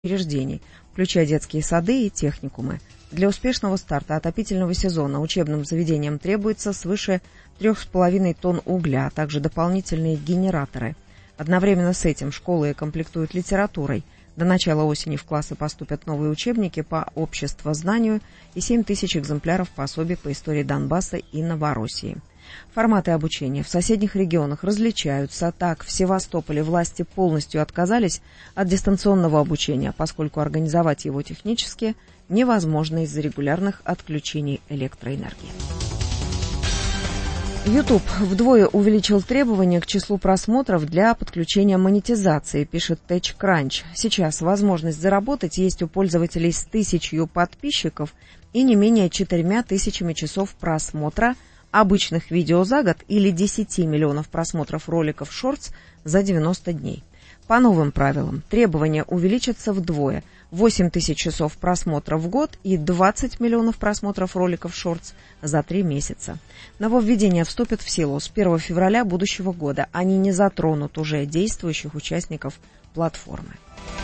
учреждений, включая детские сады и техникумы. Для успешного старта отопительного сезона учебным заведениям требуется свыше 3,5 тонн угля, а также дополнительные генераторы. Одновременно с этим школы комплектуют литературой. До начала осени в классы поступят новые учебники по обществознанию и 7 тысяч экземпляров пособий по истории Донбасса и Новороссии. Форматы обучения в соседних регионах различаются. Так, в Севастополе власти полностью отказались от дистанционного обучения, поскольку организовать его технически невозможно из-за регулярных отключений электроэнергии. YouTube вдвое увеличил требования к числу просмотров для подключения монетизации, пишет TechCrunch. Сейчас возможность заработать есть у пользователей с 1000 подписчиков и не менее 4000 часов просмотра обычных видео за год или 10 миллионов просмотров роликов Shorts за 90 дней. По новым правилам требования увеличатся вдвое: 8 тысяч часов просмотра в год и 20 миллионов просмотров роликов Shorts за 3 месяца. Нововведения вступят в силу с 1 февраля будущего года. Они не затронут уже действующих участников платформы.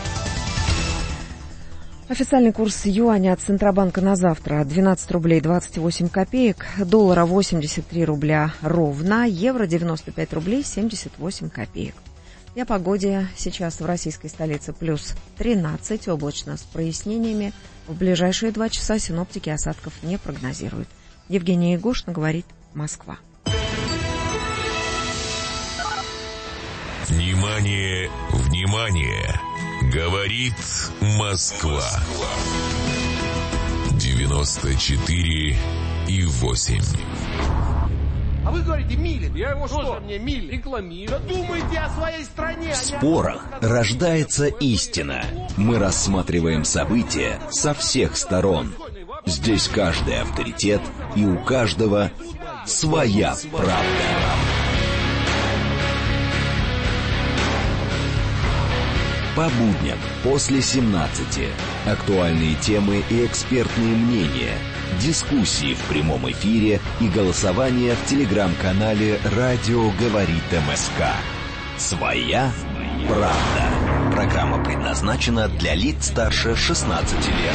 Официальный курс юаня от Центробанка на завтра: 12 рублей 28 копеек, доллара 83 рубля ровно, евро 95 рублей 78 копеек. И о погоде. Сейчас в российской столице плюс 13, облачно с прояснениями. В ближайшие 2 часа синоптики осадков не прогнозируют. Евгения Егошина говорит, Москва. Внимание, внимание! Говорит Москва. 94,8. А вы говорите Милин. Я его что? Мне Милин рекламирую. Да думайте о своей стране. В спорах рождается истина. Мы рассматриваем события со всех сторон. Здесь каждый авторитет, и у каждого своя правда. По будням после 17. Актуальные темы и экспертные мнения. Дискуссии в прямом эфире и голосование в телеграм-канале «Радио говорит МСК». Своя правда. Программа предназначена для лиц старше 16 лет.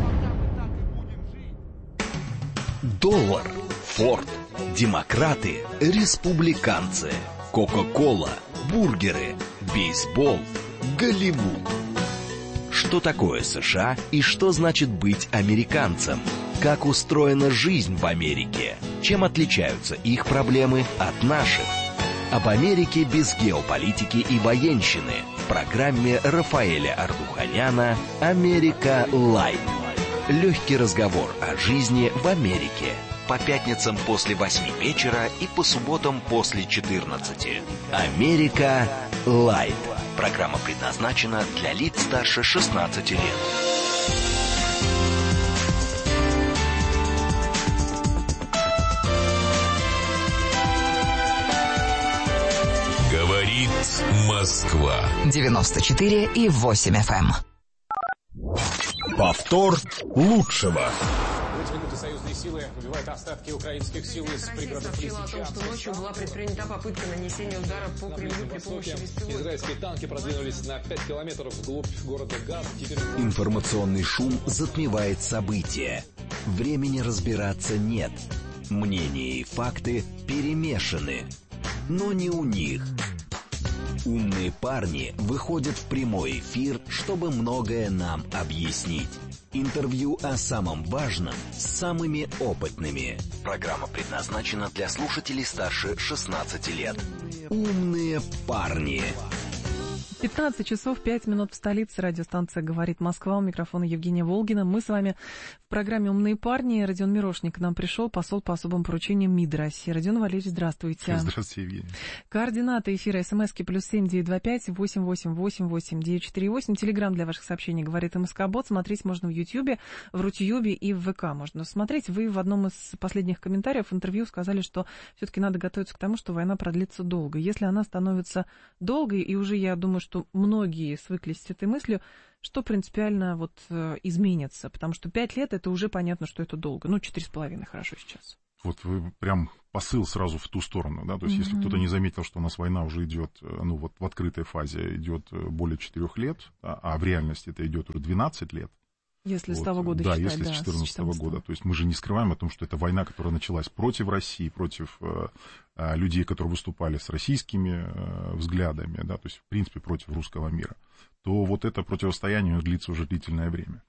Доллар, Форд, демократы, республиканцы, Кока-кола, бургеры, бейсбол, Голливуд. Что такое США и что значит быть американцем? Как устроена жизнь в Америке? Чем отличаются их проблемы от наших? Об Америке без геополитики и военщины в программе Рафаэля Ардуханяна «Америка Лайт». Легкий разговор о жизни в Америке. По пятницам после 8 вечера и по субботам после 14. «Америка Лайт». Программа предназначена для лиц старше 16 лет. Говорит Москва. 94,8 FM. Повтор лучшего. Союзные силы выбивают остатки украинских сил из пригородов Лисичанска. О том, что ночью была предпринята попытка нанесения удара по Кремлю при помощи беспилотников. Израильские танки продвинулись на 5 километров вглубь города Газ. Информационный шум затмевает события. Времени разбираться нет. Мнения и факты перемешаны. Но не у них. Умные парни выходят в прямой эфир, чтобы многое нам объяснить. Интервью о самом важном с самыми опытными. Программа предназначена для слушателей старше 16 лет. Умные парни. 15 часов 5 минут в столице. Радиостанция «Говорит Москва». У микрофона Евгения Волгина. Мы с вами в программе «Умные парни». Родион Мирошник к нам пришел, посол по особым поручениям МИД России. Родион Валерьевич, здравствуйте. Здравствуйте, Евгения. Координаты эфира СМСки +7 925 888 948. Телеграм для ваших сообщений «Говорит МСК-бот». Смотреть можно в Ютьюбе, в Рутьюбе и в ВК можно смотреть. Вы в одном из последних комментариев в интервью сказали, что все-таки надо готовиться к тому, что война продлится долго. Если она становится долгой, и уже, я думаю, что многие свыклись с этой мыслью, что принципиально изменится? Потому что 5 лет это уже понятно, что это долго. 4,5 хорошо сейчас. Вот вы прям посыл сразу в ту сторону, да, то есть если кто-то не заметил, что у нас война уже идет, ну вот в открытой фазе идет более 4 лет, а в реальности это идет уже 12 лет. Если вот, с того года да, считать, если с 2014 года. То есть мы же не скрываем о том, что это война, которая началась против России, против людей, которые выступали с российскими взглядами, да, то есть в принципе против русского мира, то вот это противостояние длится уже длительное время.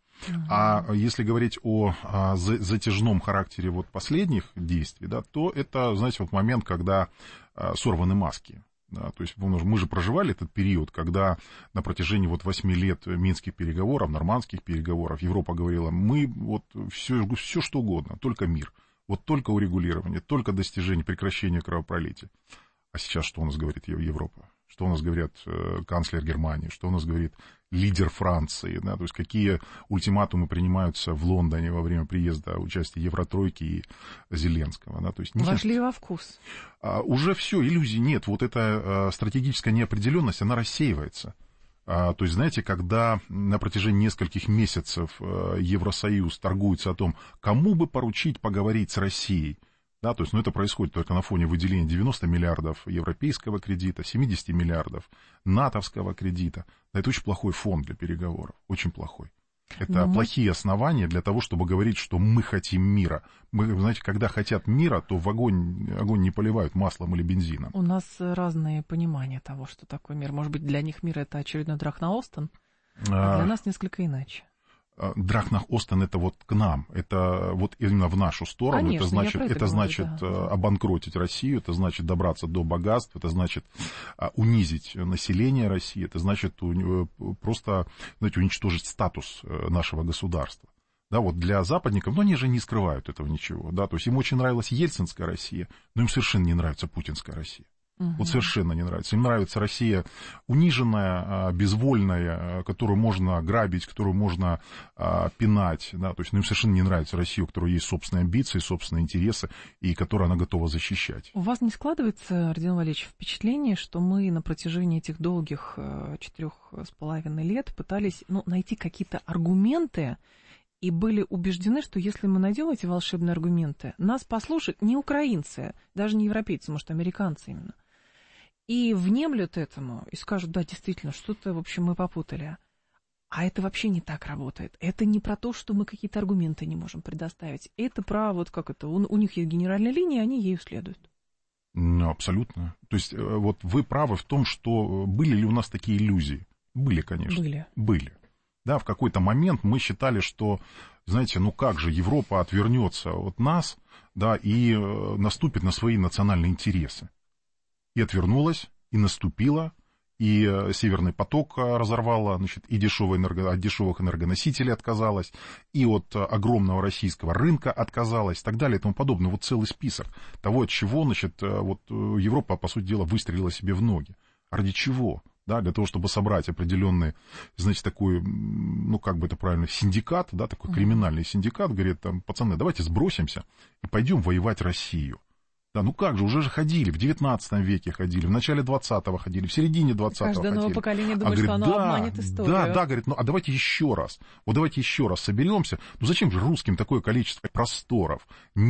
А если говорить о затяжном характере вот последних действий, да, то это, знаете, вот момент, когда сорваны маски. Да, то есть мы же проживали этот период, когда на протяжении вот 8 лет минских переговоров, нормандских переговоров Европа говорила, мы вот все что угодно, только мир, вот только урегулирование, только достижение, прекращение кровопролития. А сейчас что у нас говорит Европа? Что у нас говорит канцлер Германии? Что у нас говорит лидер Франции? Да? То есть какие ультиматумы принимаются в Лондоне во время приезда участия Евротройки и Зеленского? Да? То есть, вошли во вкус. Уже все, иллюзий нет. Вот эта стратегическая неопределенность, она рассеивается. То есть, знаете, когда на протяжении нескольких месяцев Евросоюз торгуется о том, кому бы поручить поговорить с Россией, да, то есть, это происходит только на фоне выделения 90 миллиардов европейского кредита, 70 миллиардов натовского кредита. Это очень плохой фон для переговоров, очень плохой. Это плохие основания для того, чтобы говорить, что мы хотим мира. Мы, знаете, когда хотят мира, то в огонь не поливают маслом или бензином. У нас разные понимания того, что такое мир. Может быть, для них мир — это очередной Драхна-Остен, а для нас несколько иначе. Драхнах-Остен — это вот к нам, это вот именно в нашу сторону. Конечно, это значит обанкротить Россию, это значит добраться до богатств, это значит унизить население России, это значит просто, знаете, уничтожить статус нашего государства. Да, вот для западников, но они же не скрывают этого ничего, да, то есть им очень нравилась ельцинская Россия, но им совершенно не нравится путинская Россия. Вот совершенно не нравится. Им нравится Россия униженная, безвольная, которую можно грабить, которую можно пинать. Да? То есть им совершенно не нравится Россия, у которой есть собственные амбиции, собственные интересы, и которую она готова защищать. У вас не складывается, Родион Валерьевич, впечатление, что мы на протяжении этих долгих 4,5 лет пытались найти какие-то аргументы, и были убеждены, что если мы найдем эти волшебные аргументы, нас послушают не украинцы, даже не европейцы, может, американцы именно, и внемлют этому, и скажут, да, действительно, что-то, в общем, мы попутали. А это вообще не так работает. Это не про то, что мы какие-то аргументы не можем предоставить. Это про, вот как это, у них есть генеральная линия, они ею следуют. Абсолютно. То есть, вот вы правы в том, что были ли у нас такие иллюзии? Были, конечно. Были. Да, в какой-то момент мы считали, что, знаете, как же Европа отвернется от нас, да, и наступит на свои национальные интересы. И отвернулась, и наступила, и Северный поток разорвала, значит, и от дешевых энергоносителей отказалась, и от огромного российского рынка отказалась, и так далее, и тому подобное. Вот целый список того, от чего, значит, вот Европа, по сути дела, выстрелила себе в ноги. Ради чего? Да, для того, чтобы собрать определенный, знаете, такой, как бы это правильно, синдикат, да, такой криминальный синдикат, говорит, там, пацаны, давайте сбросимся и пойдем воевать Россию. Да, как же, уже же ходили, в 19 веке ходили, в начале 20-го ходили, в середине 20-го ходили. Каждое новое поколение думает, что оно обманет историю. Да, говорит, а давайте еще раз, давайте еще раз соберемся. Зачем же русским такое количество просторов,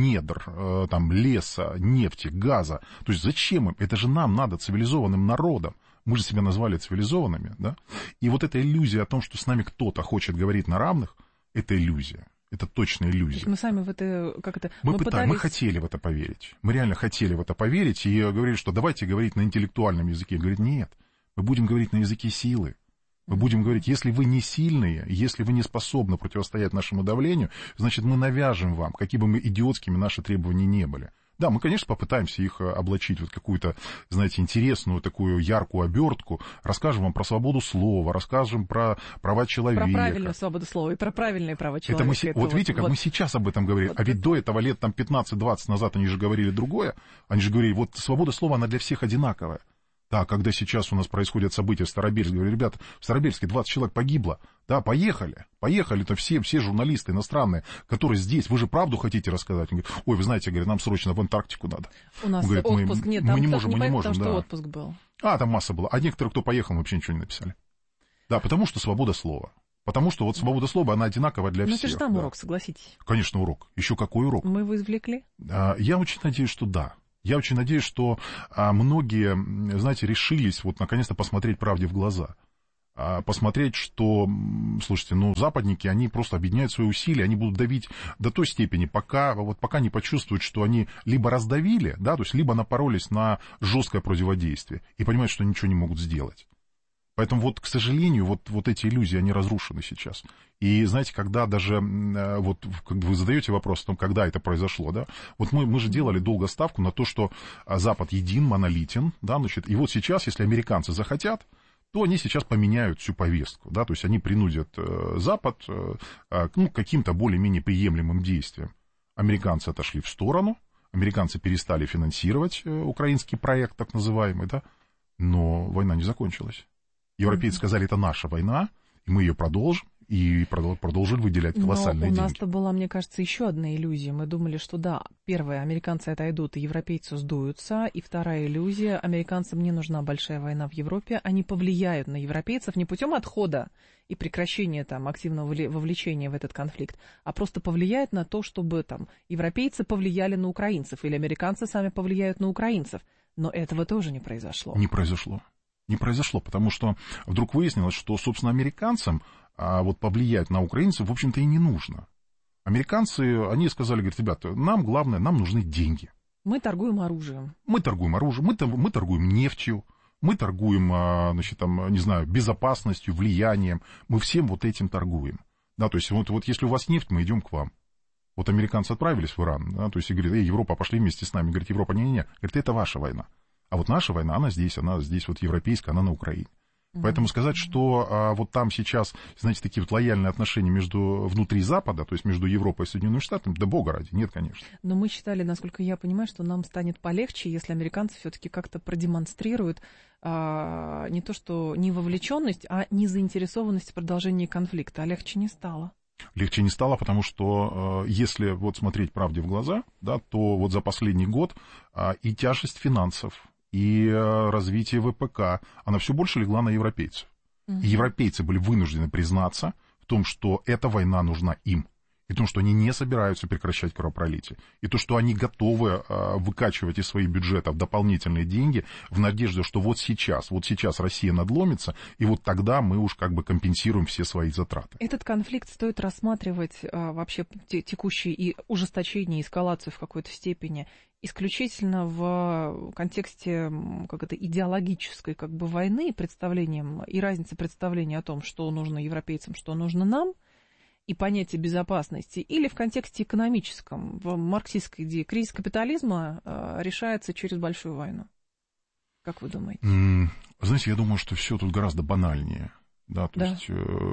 недр, там, леса, нефти, газа? То есть зачем им? Это же нам надо, цивилизованным народам. Мы же себя назвали цивилизованными, да? И вот эта иллюзия о том, что с нами кто-то хочет говорить на равных, это иллюзия. Это точная иллюзия. Мы сами в это, мы хотели в это поверить. Мы реально хотели в это поверить и говорили, что давайте говорить на интеллектуальном языке. Говорит, нет, мы будем говорить на языке силы. Мы будем говорить, если вы не сильные, если вы не способны противостоять нашему давлению, значит, мы навяжем вам, какие бы мы идиотскими наши требования не были. Да, мы, конечно, попытаемся их облачить в какую-то, знаете, интересную, такую яркую обертку, расскажем вам про свободу слова, расскажем про права человека. Про правильную свободу слова и про правильные права человека. Вот видите, как мы сейчас об этом говорим, а ведь до этого лет там 15-20 назад они же говорили другое, они же говорили, вот свобода слова, она для всех одинаковая. Да, когда сейчас у нас происходят события в Старобельске, говорю, ребята, в Старобельске 20 человек погибло. Да, поехали-то все журналисты иностранные, которые здесь, вы же правду хотите рассказать? Он говорит, ой, вы знаете, говорит, нам срочно в Антарктику надо. У нас говорит, отпуск, нет, там мы не можем, потому что да. отпуск был. Там масса была, а некоторые, кто поехал, вообще ничего не написали. Да, потому что свобода слова. Потому что вот свобода слова, она одинаковая для всех. Но это же там урок, согласитесь. Конечно, урок. Еще какой урок? Мы его извлекли? Я очень надеюсь, что да. Я очень надеюсь, что многие, знаете, решились вот наконец-то посмотреть правде в глаза. Посмотреть, что, слушайте, западники, они просто объединяют свои усилия, они будут давить до той степени, пока не почувствуют, что они либо раздавили, да, то есть либо напоролись на жесткое противодействие и понимают, что ничего не могут сделать. Поэтому вот, к сожалению, вот эти иллюзии, они разрушены сейчас. И знаете, когда даже, вот вы задаете вопрос о том, когда это произошло, да, вот мы же делали долго ставку на то, что Запад един, монолитен, да, значит, и вот сейчас, если американцы захотят, то они сейчас поменяют всю повестку, да, то есть они принудят Запад к каким-то более-менее приемлемым действиям. Американцы отошли в сторону, американцы перестали финансировать украинский проект, так называемый, да, но война не закончилась. Европейцы сказали, это наша война, и мы ее продолжим, и продолжили выделять колоссальные деньги. Но у нас-то была, мне кажется, еще одна иллюзия. Мы думали, что да, первое, американцы отойдут, и европейцы сдуются, и вторая иллюзия, американцам не нужна большая война в Европе, они повлияют на европейцев не путем отхода и прекращения там активного вовлечения в этот конфликт, а просто повлияют на то, чтобы там европейцы повлияли на украинцев, или американцы сами повлияют на украинцев. Но этого тоже не произошло. Не произошло, потому что вдруг выяснилось, что, собственно, американцам вот повлиять на украинцев, в общем-то, и не нужно. Американцы, они сказали, говорят, ребята, нам главное, нам нужны деньги. Мы торгуем оружием. Мы торгуем нефтью, мы торгуем, значит, там, не знаю, безопасностью, влиянием. Мы всем вот этим торгуем. Да, то есть вот если у вас нефть, мы идем к вам. Вот американцы отправились в Иран, да, то есть и говорят, Европа, пошли вместе с нами. Говорит, Европа, не-не-не, говорит, это ваша война. А вот наша война, она здесь вот европейская, она на Украине. Поэтому сказать, что вот там сейчас, знаете, такие вот лояльные отношения внутри Запада, то есть между Европой и Соединенными Штатами, да бога ради, нет, конечно. Но мы считали, насколько я понимаю, что нам станет полегче, если американцы все-таки как-то продемонстрируют не то что не вовлеченность, а незаинтересованность в продолжении конфликта. А легче не стало. Легче не стало, потому что если вот смотреть правде в глаза, да, то вот за последний год и тяжесть финансов, и развитие ВПК, она все больше легла на европейцев. И европейцы были вынуждены признаться в том, что эта война нужна им, и в том, что они не собираются прекращать кровопролитие, и то, что они готовы выкачивать из своих бюджетов дополнительные деньги в надежде, что вот сейчас Россия надломится, и вот тогда мы уж как бы компенсируем все свои затраты. Этот конфликт стоит рассматривать вообще текущий и ужесточение, эскалацию в какой-то степени исключительно в контексте идеологической войны, представлением и разницы представления о том, что нужно европейцам, что нужно нам, и понятие безопасности, или в контексте экономическом, в марксистской идее. Кризис капитализма решается через большую войну. Как вы думаете? Знаете, я думаю, что все тут гораздо банальнее. Да, то есть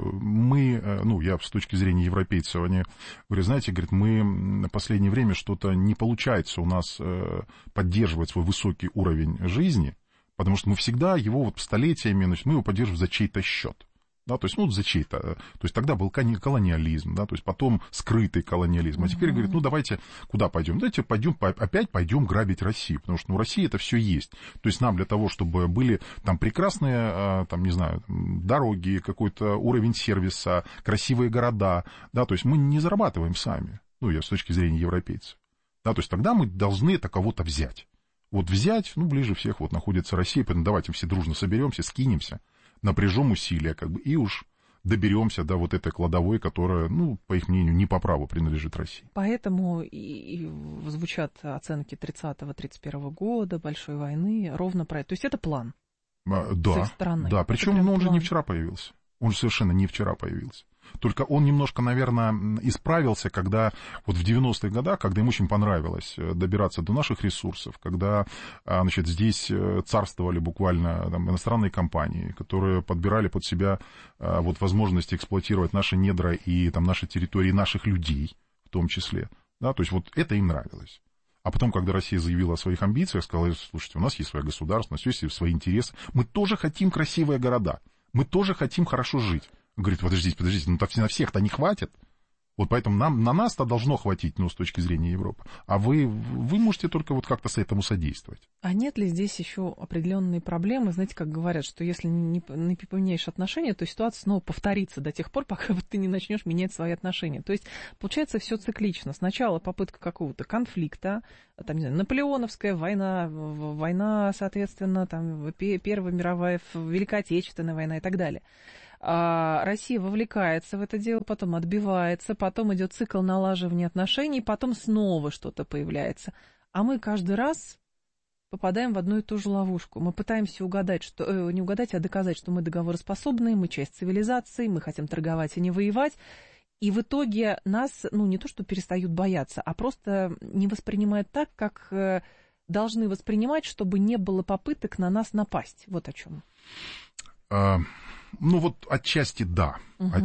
я с точки зрения европейцев, они говорят, знаете, мы в последнее время что-то не получается у нас поддерживать свой высокий уровень жизни, потому что мы всегда его столетиями, мы его поддерживаем за чей-то счет. Да, то есть, за чей-то. То есть, тогда был колониализм, да, то есть, потом скрытый колониализм. А теперь говорит, давайте куда пойдем? Давайте опять пойдем грабить Россию, потому что у России это все есть. То есть, нам для того, чтобы были там прекрасные, дороги, какой-то уровень сервиса, красивые города, да, то есть, мы не зарабатываем сами, я с точки зрения европейцев. Да, то есть, тогда мы должны это кого-то взять. Вот взять, ближе всех находится Россия, поэтому давайте все дружно соберемся, скинемся, напряжем усилия, и уж доберемся до вот этой кладовой, которая, по их мнению, не по праву принадлежит России. Поэтому и звучат оценки 30-31 года, большой войны, ровно про это. То есть это план с их стороны. Да, причем он же не вчера появился. Он же совершенно не вчера появился. Только он немножко, наверное, исправился, когда вот в 90-х годах, когда им очень понравилось добираться до наших ресурсов, когда, здесь царствовали буквально иностранные компании, которые подбирали под себя возможности эксплуатировать наши недра и наши территории, наших людей в том числе. Да, то есть вот это им нравилось. А потом, когда Россия заявила о своих амбициях, сказала, слушайте, у нас есть своя государственность, у нас есть свои интересы, мы тоже хотим красивые города, мы тоже хотим хорошо жить. Говорит, подождите, так на всех-то не хватит. Вот поэтому на нас-то должно хватить, ну, с точки зрения Европы. А вы можете только вот как-то с этому содействовать. А нет ли здесь еще определенные проблемы? Знаете, как говорят, что если не поменяешь отношения, то ситуация снова повторится до тех пор, пока вот ты не начнешь менять свои отношения. То есть, получается, все циклично. Сначала попытка какого-то конфликта, там, не знаю, наполеоновская война, соответственно, там, Первая мировая, Великая Отечественная война и так далее. Россия вовлекается в это дело, потом отбивается, потом идет цикл налаживания отношений, потом снова что-то появляется. А мы каждый раз попадаем в одну и ту же ловушку. Мы пытаемся не угадать, а доказать, что мы договороспособны, мы часть цивилизации, мы хотим торговать, а не воевать. И в итоге нас, не то что перестают бояться, а просто не воспринимают так, как должны воспринимать, чтобы не было попыток на нас напасть. Вот о чем. Ну вот отчасти да,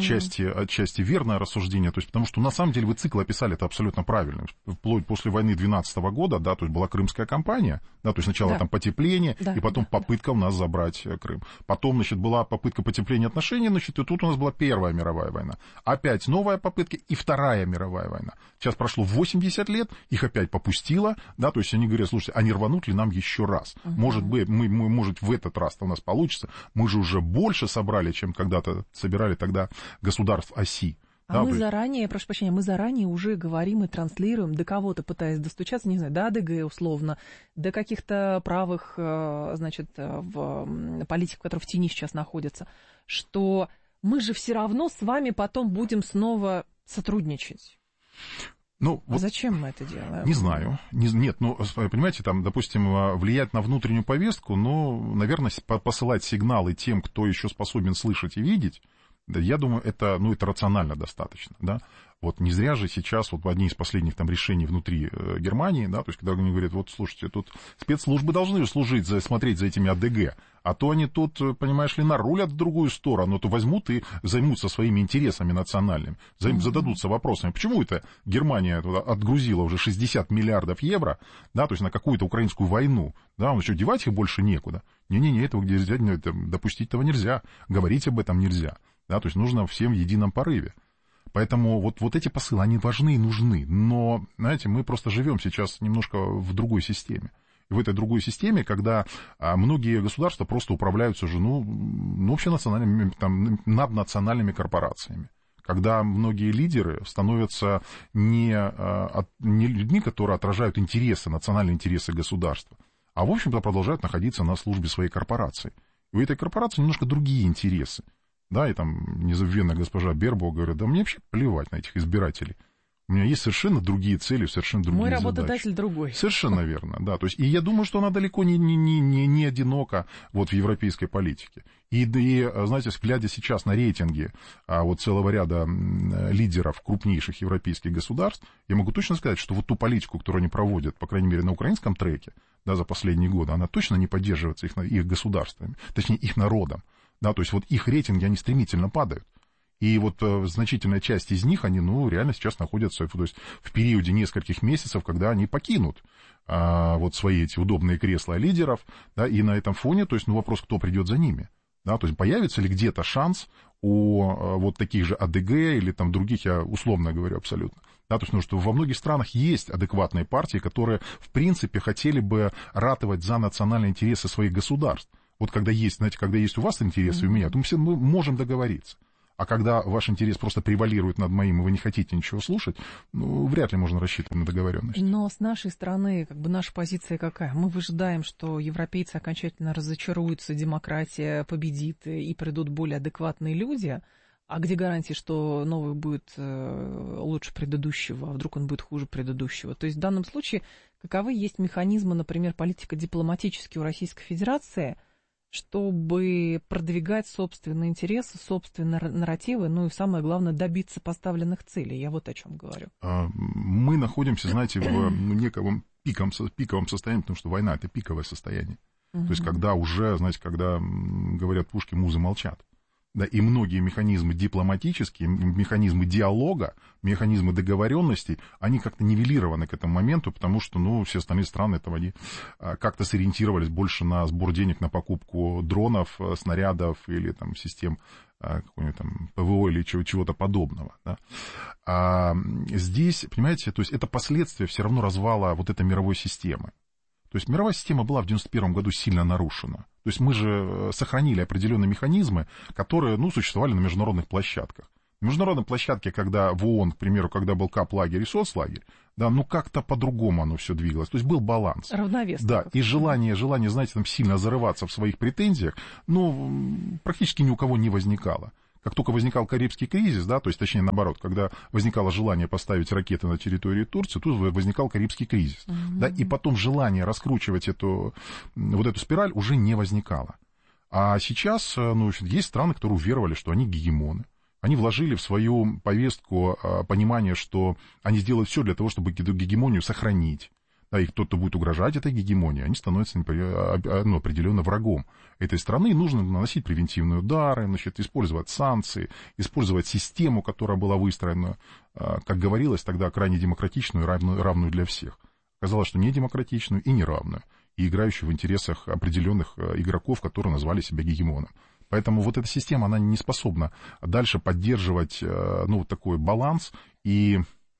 отчасти верное рассуждение, то есть потому что на самом деле вы цикл описали это абсолютно правильно, вплоть после войны 12 года, да, то есть была Крымская кампания, да, то есть сначала там потепление, и потом попытка у нас забрать Крым, потом, значит, была попытка потепления отношений, значит, и тут у нас была Первая мировая война, опять новая попытка и Вторая мировая война, сейчас прошло 80 лет, их опять попустило, да, то есть они говорят, слушайте, а не рванут ли нам еще раз, может быть, может в этот раз у нас получится, мы же уже больше собрали, чем когда-то собирали тогда государств оси. А да, мы заранее, прошу прощения, мы заранее уже говорим и транслируем, до кого-то пытаясь достучаться, не знаю, до АДГ условно, до каких-то правых, значит, политиков, которые в тени сейчас находятся, что мы же все равно с вами потом будем снова сотрудничать. Ну, а вот зачем мы это делаем? Не знаю. Нет, понимаете, там, допустим, влиять на внутреннюю повестку, наверное, посылать сигналы тем, кто еще способен слышать и видеть, да, я думаю, это рационально достаточно, да. Вот не зря же сейчас, вот одни из последних там решений внутри Германии, да, то есть когда они говорят, вот, слушайте, тут спецслужбы должны служить, смотреть за этими АДГ, а то они тут, понимаешь ли, нарулят в другую сторону, то возьмут и займутся своими интересами национальными, зададутся вопросами, почему это Германия отгрузила уже 60 миллиардов евро, да, то есть на какую-то украинскую войну, да, что, девать их больше некуда. Не-не-не, этого допустить этого нельзя, говорить об этом нельзя, да, то есть нужно всем в едином порыве. Поэтому вот эти посылы, они важны и нужны, но, знаете, мы просто живем сейчас немножко в другой системе. И в этой другой системе, когда многие государства просто управляются уже, общенациональными, там, наднациональными корпорациями. Когда многие лидеры становятся не людьми, которые отражают интересы, национальные интересы государства, а, в общем-то, продолжают находиться на службе своей корпорации. И у этой корпорации немножко другие интересы. Да, и там незабвенная госпожа Бербок говорит, да мне вообще плевать на этих избирателей. У меня есть совершенно другие цели, совершенно другие задачи. Мой работодатель другой. Совершенно верно, да. То есть, и я думаю, что она далеко не одинока вот в европейской политике. И, знаете, глядя сейчас на рейтинги вот целого ряда лидеров крупнейших европейских государств, я могу точно сказать, что вот ту политику, которую они проводят, по крайней мере, на украинском треке, да, за последние годы, она точно не поддерживается их государствами, точнее, их народом. Да, то есть вот их рейтинги, они стремительно падают. И вот значительная часть из них, они, реально сейчас находятся то есть, в периоде нескольких месяцев, когда они покинут вот свои эти удобные кресла лидеров, да, и на этом фоне, то есть, вопрос, кто придет за ними. Да, то есть, появится ли где-то шанс у вот таких же АДГ или там других, я условно говорю абсолютно. Да, то есть, потому что во многих странах есть адекватные партии, которые, в принципе, хотели бы ратовать за национальные интересы своих государств. Вот когда есть, знаете, когда есть у вас интересы, и у меня, то мы можем договориться. А когда ваш интерес просто превалирует над моим, и вы не хотите ничего слушать, вряд ли можно рассчитывать на договоренность. Но с нашей стороны, наша позиция какая? Мы выжидаем, что европейцы окончательно разочаруются, демократия победит, и придут более адекватные люди. А где гарантии, что новый будет лучше предыдущего, а вдруг он будет хуже предыдущего? То есть в данном случае каковы есть механизмы, например, политико-дипломатические у Российской Федерации, чтобы продвигать собственные интересы, собственные нарративы, и самое главное, добиться поставленных целей. Я вот о чем говорю. Мы находимся, знаете, в неком пиковом состоянии, потому что война — это пиковое состояние. То есть, когда уже, знаете, когда говорят пушки, музы молчат. Да, и многие механизмы дипломатические, механизмы диалога, механизмы договоренностей, они как-то нивелированы к этому моменту, потому что, ну, все остальные страны этого они как-то сориентировались больше на сбор денег на покупку дронов, снарядов или там систем какой-нибудь там ПВО или чего-то подобного. Да. А здесь, понимаете, то есть это последствия все равно развала вот этой мировой системы. То есть мировая система была в 1991 году сильно нарушена. То есть мы же сохранили определенные механизмы, которые, ну, существовали на международных площадках. На международной площадке, когда в ООН, к примеру, когда был КАП-лагерь и соцлагерь, да, ну, как-то по-другому оно все двигалось. То есть был баланс. Равновесно. Да, и желание, знаете, там сильно зарываться в своих претензиях, ну, практически ни у кого не возникало. Как только возникал Карибский кризис, да, то есть, точнее, наоборот, когда возникало желание поставить ракеты на территории Турции, тут возникал Карибский кризис. Да, и потом желание раскручивать вот эту спираль уже не возникало. А сейчас, ну, есть страны, которые уверовали, что они гегемоны. Они вложили в свою повестку понимание, что они сделают все для того, чтобы эту гегемонию сохранить. Да, и кто-то будет угрожать этой гегемонии, они становятся определенно врагом этой страны, и нужно наносить превентивные удары, значит, использовать санкции, использовать систему, которая была выстроена, как говорилось тогда, крайне демократичную и равную для всех. Оказалось, что не демократичную и неравную, и играющую в интересах определенных игроков, которые назвали себя гегемоном. Поэтому вот эта система, она не способна дальше поддерживать, ну, вот такой баланс и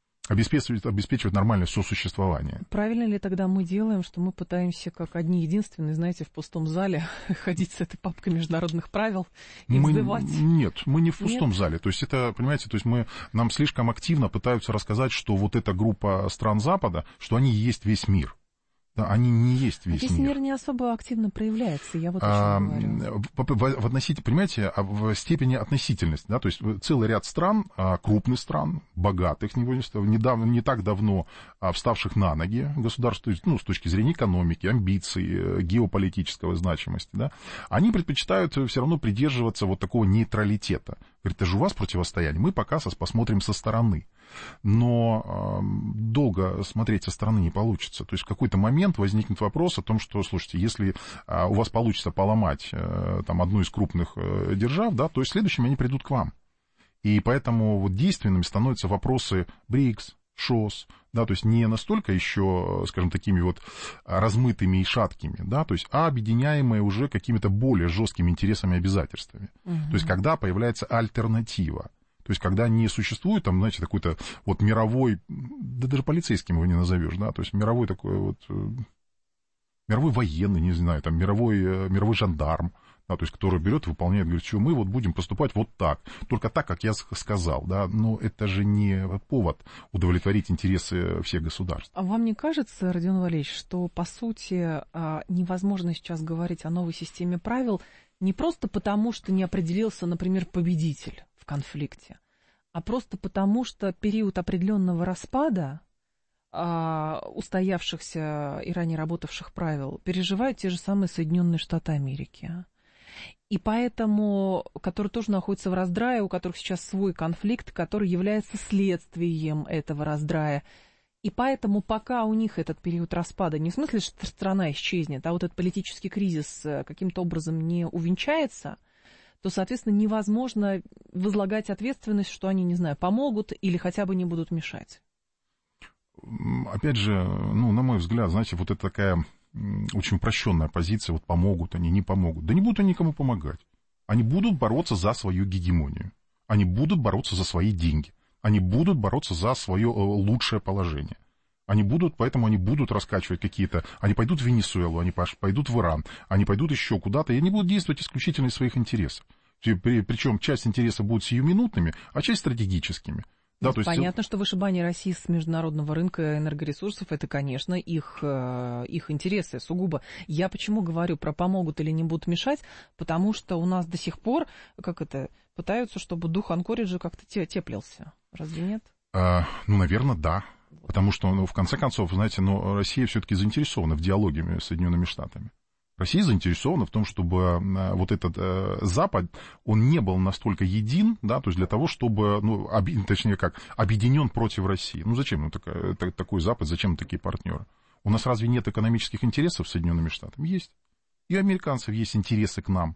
обеспечивать нормальное сосуществование. Правильно ли тогда мы делаем, что мы пытаемся, как одни единственные, знаете, в пустом зале ходить с этой папкой международных правил и взбивать? Нет, мы не в пустом зале. То есть это, понимаете, то есть нам слишком активно пытаются рассказать, что вот эта группа стран Запада, что они и есть весь мир. Да, они не есть весь мир. Здесь мир не особо активно проявляется, я вот о чем говорю. Понимаете, в степени относительности, да, то есть целый ряд стран, крупных стран, богатых, не так давно вставших на ноги государств, ну, с точки зрения экономики, амбиций, геополитической значимости, да, они предпочитают все равно придерживаться вот такого нейтралитета. Говорит, это же у вас противостояние, мы пока посмотрим со стороны. Но долго смотреть со стороны не получится. То есть в какой-то момент возникнет вопрос о том, что, слушайте, если у вас получится поломать там, одну из крупных держав, да, то есть следующими они придут к вам. И поэтому вот действенными становятся вопросы БРИКС, ШОС, да, то есть не настолько еще, скажем, такими вот размытыми и шаткими, да, то есть, а объединяемые уже какими-то более жесткими интересами и обязательствами. То есть когда появляется альтернатива. То есть, когда не существует, там, знаете, какой-то вот мировой, да даже полицейским его не назовешь, да, то есть мировой такой вот, мировой военный, не знаю, там, мировой жандарм, да, то есть, который берет и выполняет, говорит, что мы вот будем поступать вот так, только так, как я сказал, да, но это же не повод удовлетворить интересы всех государств. А вам не кажется, Родион Валерьевич, что, по сути, невозможно сейчас говорить о новой системе правил не просто потому, что не определился, например, победитель в конфликте, а просто потому, что период определенного распада устоявшихся и ранее работавших правил переживают те же самые Соединенные Штаты Америки. И поэтому, которые тоже находятся в раздрае, у которых сейчас свой конфликт, который является следствием этого раздрая. И поэтому пока у них этот период распада, не в смысле, что страна исчезнет, а вот этот политический кризис каким-то образом не увенчается, то, соответственно, невозможно возлагать ответственность, что они, не знаю, помогут или хотя бы не будут мешать. Опять же, ну, на мой взгляд, знаете, вот это такая очень упрощенная позиция, вот помогут они, не помогут. Да не будут они никому помогать. Они будут бороться за свою гегемонию. Они будут бороться за свои деньги. Они будут бороться за свое лучшее положение. Поэтому они будут раскачивать какие-то... Они пойдут в Венесуэлу, они пойдут в Иран, они пойдут еще куда-то, и они будут действовать исключительно из своих интересов. Причем часть интересов будет сиюминутными, а часть стратегическими. Да, то есть... Понятно, что вышибание России с международного рынка энергоресурсов, это, конечно, их интересы сугубо. Я почему говорю про помогут или не будут мешать, потому что у нас до сих пор, пытаются, чтобы дух Анкориджа как-то теплился. Разве нет? Ну, наверное, да. Потому что, в конце концов, знаете, Россия все-таки заинтересована в диалоге с Соединенными Штатами. Россия заинтересована в том, чтобы вот этот Запад, он не был настолько един, да, то есть для того, чтобы, объединен против России. Ну, зачем такой Запад, зачем такие партнеры? У нас разве нет экономических интересов с Соединенными Штатами? Есть. И у американцев есть интересы к нам.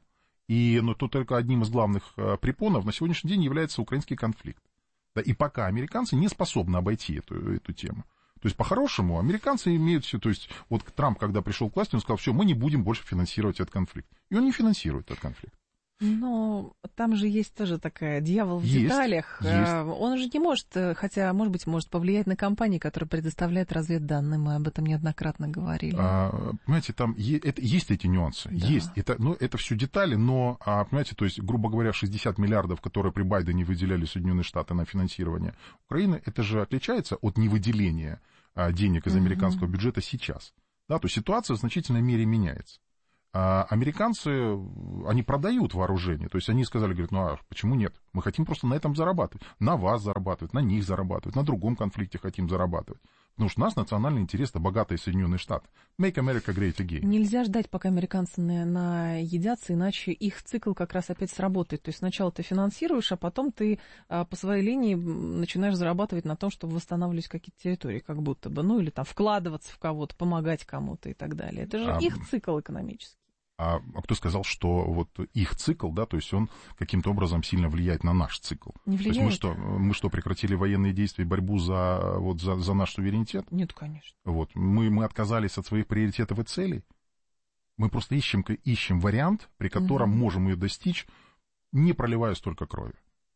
Но тут только одним из главных препонов на сегодняшний день является украинский конфликт. Да, и пока американцы не способны обойти эту тему. То есть, по-хорошему, американцы имеют все... То есть, вот Трамп, когда пришел к власти, он сказал, все, мы не будем больше финансировать этот конфликт. И он не финансирует этот конфликт. Но там же есть тоже такая дьявол в деталях. Он же не может, хотя, может быть, может повлиять на компании, которые предоставляют разведданные. Мы об этом неоднократно говорили. Понимаете, там есть эти нюансы. Да. Есть. Это все детали, но, понимаете, то есть, грубо говоря, 60 миллиардов, которые при Байдене выделяли Соединенные Штаты на финансирование Украины, это же отличается от невыделения денег из американского бюджета сейчас. Да, то есть ситуация в значительной мере меняется. Американцы, они продают вооружение. То есть они сказали, говорят, ну а почему нет? Мы хотим просто на этом зарабатывать. На вас зарабатывать, на них зарабатывать, на другом конфликте хотим зарабатывать. Потому что у нас национальный интерес — это богатые Соединенные Штаты. Make America Great Again. Нельзя ждать, пока американцы наедятся, иначе их цикл как раз опять сработает. То есть сначала ты финансируешь, а потом ты по своей линии начинаешь зарабатывать на том, чтобы восстанавливать какие-то территории, как будто бы. Ну или там вкладываться в кого-то, помогать кому-то и так далее. Это же их цикл экономический. А кто сказал, что вот их цикл, да, то есть он каким-то образом сильно влияет на наш цикл? Не влияет. То есть мы что, прекратили военные действия и борьбу за наш суверенитет? Нет, конечно. Вот. Мы отказались от своих приоритетов и целей. Мы просто ищем вариант, при котором можем ее достичь, не проливая столько крови.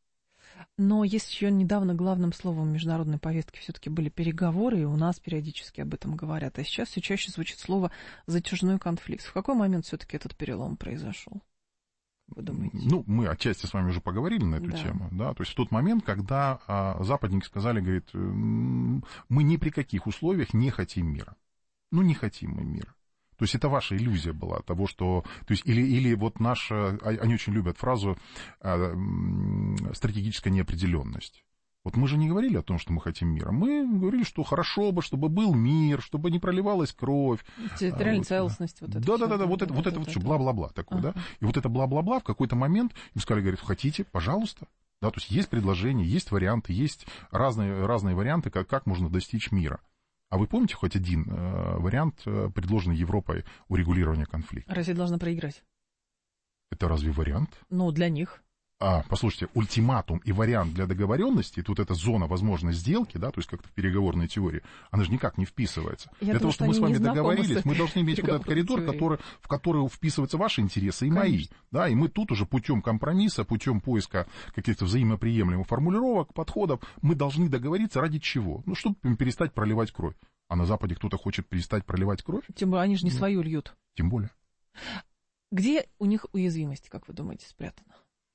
Но есть еще недавно главным словом международной повестки все-таки были переговоры, и у нас периодически об этом говорят. А сейчас все чаще звучит слово «затяжной конфликт». В какой момент все-таки этот перелом произошел? Вы думаете? Ну, мы отчасти с вами уже поговорили на эту тему. Да? То есть в тот момент, когда западники сказали, говорит, мы ни при каких условиях не хотим мира. Ну, не хотим мы мира. То есть это ваша иллюзия была того, что... То есть или вот наша... Они очень любят фразу «стратегическая неопределенность». Вот мы же не говорили о том, что мы хотим мира. Мы говорили, что хорошо бы, чтобы был мир, чтобы не проливалась кровь. Территориальная целостность. Вот да, вот это все бла-бла-бла такое, да. И вот это бла-бла-бла в какой-то момент им сказали, говорят, хотите, пожалуйста. Да, то есть есть предложения, есть варианты, есть разные варианты, как можно достичь мира. А вы помните хоть один вариант, предложенный Европой урегулирования конфликта? Россия должна проиграть. Это разве вариант? Ну, для них. Послушайте, ультиматум и вариант для договоренности, тут эта зона возможной сделки, да, то есть как-то в переговорной теории, она же никак не вписывается. Для того, чтобы мы с вами договорились, мы должны иметь вот этот коридор, в который вписываются ваши интересы и мои. Да, и мы тут уже путем компромисса, путем поиска каких-то взаимоприемлемых формулировок, подходов, мы должны договориться ради чего? Ну, чтобы перестать проливать кровь. А на Западе кто-то хочет перестать проливать кровь? Тем более, они же не свою льют. Тем более. Где у них уязвимость, как вы думаете, спрятана?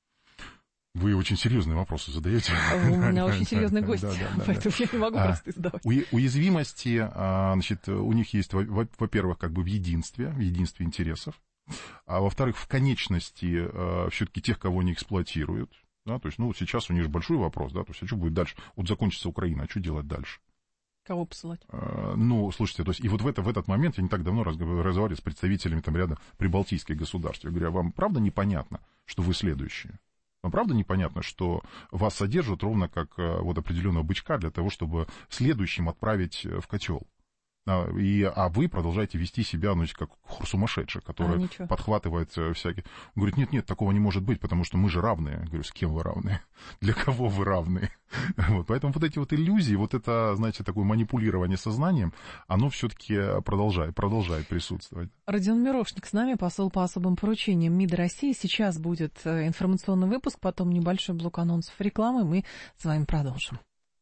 Вы очень серьезные вопросы задаете. У меня очень серьезный гость, поэтому я не могу простые задавать. Уязвимости, значит, у них есть, во-первых, как бы в единстве интересов, а во-вторых, в конечности все-таки тех, кого они эксплуатируют. Да, то есть, ну, сейчас у них же большой вопрос, да, то есть, а что будет дальше? Вот закончится Украина, а что делать дальше? Кого посылать? Ну, слушайте, то есть, и вот в этот момент я не так давно разговаривал с представителями там ряда прибалтийских государств. Я говорю, а вам правда непонятно, что вы следующие? Вам правда непонятно, что вас содержат ровно как вот определенного бычка для того, чтобы следующим отправить в котел? А вы продолжаете вести себя, ну, как сумасшедший, который подхватывает всякие... Говорит, нет, такого не может быть, потому что мы же равные. Я говорю, с кем вы равны? Для кого вы равны? Вот, поэтому вот эти вот иллюзии, вот это, знаете, такое манипулирование сознанием, оно все-таки продолжает присутствовать. Родион Мирошник с нами, посол по особым поручениям МИД России. Сейчас будет информационный выпуск, потом небольшой блок анонсов рекламы. Мы с вами продолжим.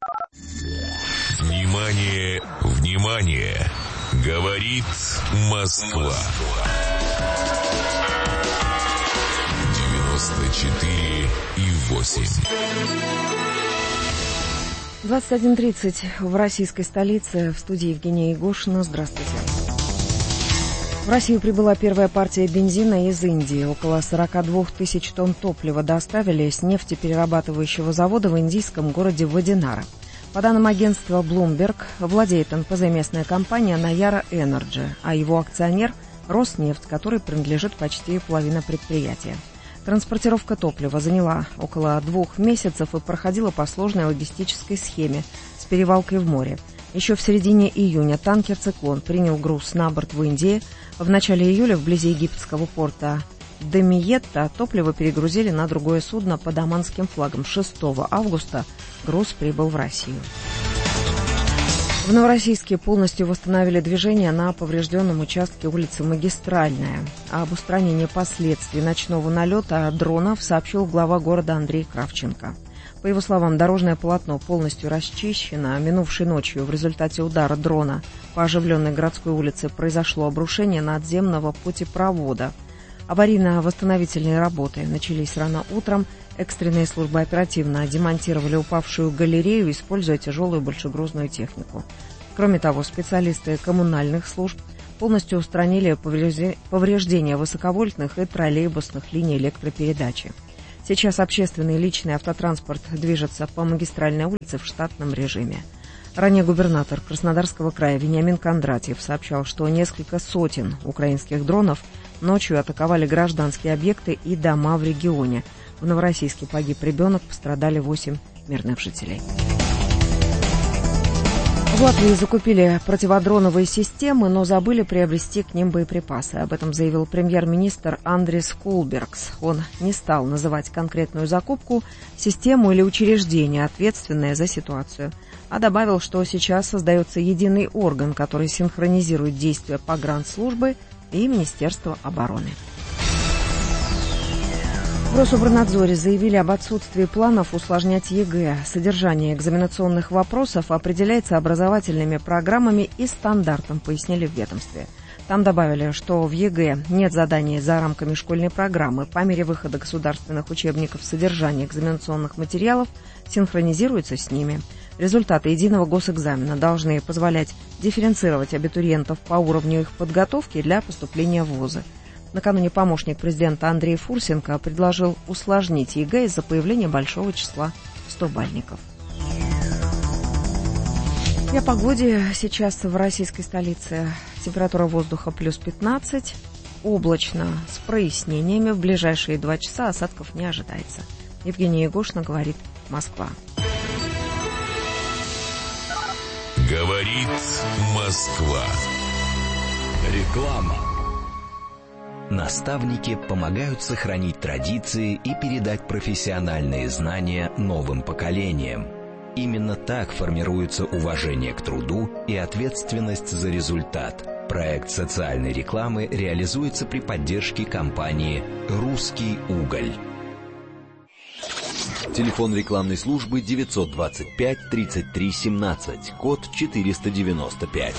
Внимание, внимание! Говорит Москва. 94,8. 21:30 в российской столице. В студии Евгения Егошина. Здравствуйте. В Россию прибыла первая партия бензина из Индии. Около 42 тысяч тонн топлива доставили с нефтеперерабатывающего завода в индийском городе Вадинара. По данным агентства Bloomberg, владеет НПЗ местная компания Nayara Energy, а его акционер – Роснефть, который принадлежит почти половина предприятия. Транспортировка топлива заняла около 2 месяцев и проходила по сложной логистической схеме с перевалкой в море. Еще в середине июня танкер «Циклон» принял груз на борт в Индии. В начале июля вблизи египетского порта Дамиетта топливо перегрузили на другое судно под оманским флагом. 6 августа груз прибыл в Россию. В Новороссийске полностью восстановили движение на поврежденном участке улицы Магистральная. Об устранении последствий ночного налета дронов сообщил глава города Андрей Кравченко. По его словам, дорожное полотно полностью расчищено. Минувшей ночью в результате удара дрона по оживленной городской улице произошло обрушение надземного путепровода. Аварийно-восстановительные работы начались рано утром. Экстренные службы оперативно демонтировали упавшую галерею, используя тяжелую большегрузную технику. Кроме того, специалисты коммунальных служб полностью устранили повреждения высоковольтных и троллейбусных линий электропередачи. Сейчас общественный и личный автотранспорт движется по Магистральной улице в штатном режиме. Ранее губернатор Краснодарского края Вениамин Кондратьев сообщал, что несколько сотен украинских дронов ночью атаковали гражданские объекты и дома в регионе. В Новороссийске погиб ребенок, пострадали 8 мирных жителей. В Латвии закупили противодроновые системы, но забыли приобрести к ним боеприпасы. Об этом заявил премьер-министр Андрис Кулбергс. Он не стал называть конкретную закупку, систему или учреждение, ответственное за ситуацию, а добавил, что сейчас создается единый орган, который синхронизирует действия погранслужбы и Министерства обороны. В Рособорнадзоре заявили об отсутствии планов усложнять ЕГЭ. Содержание экзаменационных вопросов определяется образовательными программами и стандартом, пояснили в ведомстве. Там добавили, что в ЕГЭ нет заданий за рамками школьной программы. По мере выхода государственных учебников содержание экзаменационных материалов синхронизируется с ними. Результаты единого госэкзамена должны позволять дифференцировать абитуриентов по уровню их подготовки для поступления в вузы. Накануне помощник президента Андрей Фурсенко предложил усложнить ЕГЭ из-за появления большого числа 100-бальников. И о погоде сейчас в российской столице. Температура воздуха плюс 15, облачно с прояснениями. В ближайшие 2 часа осадков не ожидается. Евгения Егошина, говорит Москва. Говорит Москва. Реклама. Наставники помогают сохранить традиции и передать профессиональные знания новым поколениям. Именно так формируется уважение к труду и ответственность за результат. Проект социальной рекламы реализуется при поддержке компании «Русский уголь». Телефон рекламной службы 925 33 17, код 495.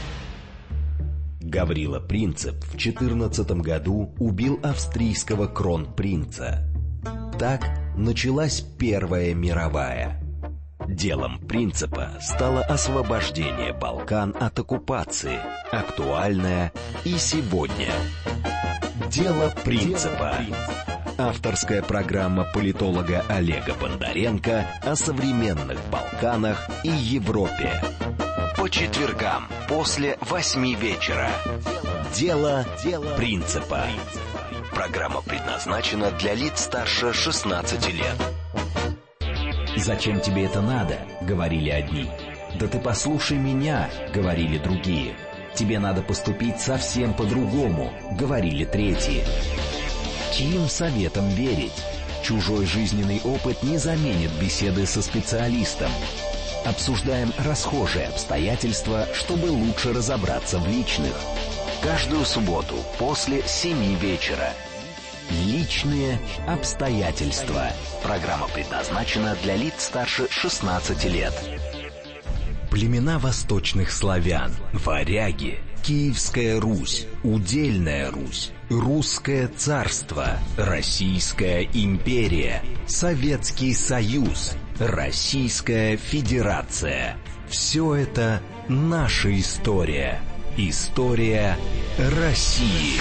Гаврила Принцип в 14 году убил австрийского кронпринца. Так началась Первая мировая. Делом Принципа стало освобождение Балкан от оккупации, актуальное и сегодня. Дело Принципа. Авторская программа политолога Олега Бондаренко о современных Балканах и Европе. По четвергам после 8 вечера. Дело Принципа. Программа предназначена для лиц старше 16 лет. «Зачем тебе это надо?» — говорили одни. «Да ты послушай меня», — говорили другие. «Тебе надо поступить совсем по-другому», — говорили третьи. Чьим советом верить? Чужой жизненный опыт не заменит беседы со специалистом. Обсуждаем расхожие обстоятельства, чтобы лучше разобраться в личных. Каждую субботу после 7 вечера. Личные обстоятельства. Программа предназначена для лиц старше 16 лет. Племена восточных славян, варяги, Киевская Русь, Удельная Русь, Русское царство, Российская империя, Советский Союз, Российская Федерация. Все это наша история. История России.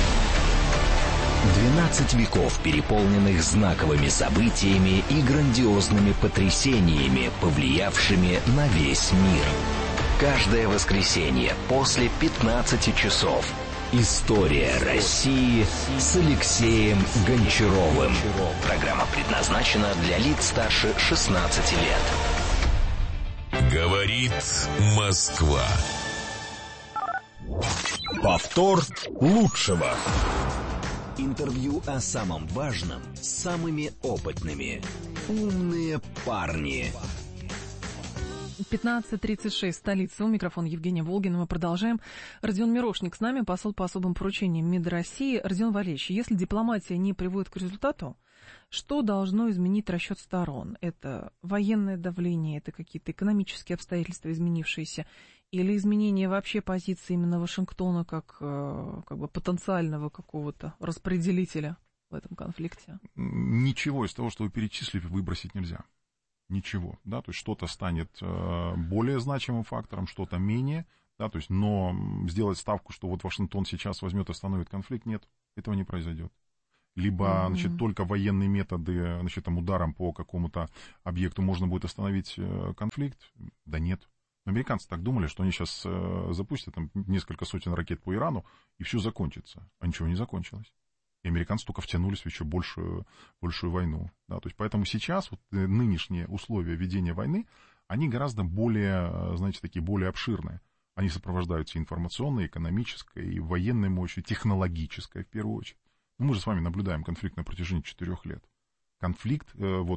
12 веков, переполненных знаковыми событиями и грандиозными потрясениями, повлиявшими на весь мир. Каждое воскресенье после 15 часов. История России с Алексеем Гончаровым. Программа предназначена для лиц старше 16 лет. Говорит Москва. Повтор лучшего. Интервью о самом важном с самыми опытными. «Умные парни». 15:36, столица. У микрофона Евгения Волгина. Мы продолжаем. Родион Мирошник с нами, посол по особым поручениям МИД России. Родион Валерьевич, если дипломатия не приводит к результату, что должно изменить расчет сторон? Это военное давление, это какие-то экономические обстоятельства изменившиеся, или изменение вообще позиции именно Вашингтона как бы потенциального какого-то распределителя в этом конфликте? Ничего из того, что вы перечислили, выбросить нельзя. Ничего, да, то есть что-то станет более значимым фактором, что-то менее, да, то есть, но сделать ставку, что вот Вашингтон сейчас возьмет и остановит конфликт, нет, этого не произойдет. Либо, значит, только военные методы, значит, там, ударом по какому-то объекту можно будет остановить конфликт, да нет. Американцы так думали, что они сейчас запустят там несколько сотен ракет по Ирану, и все закончится, а ничего не закончилось. И американцы только втянулись в еще большую войну. Да, то есть, поэтому сейчас вот нынешние условия ведения войны, они гораздо более, знаете, такие более обширные. Они сопровождаются информационной, экономической, и военной мощью, технологической в первую очередь. Мы же с вами наблюдаем конфликт на протяжении 4 лет. Конфликт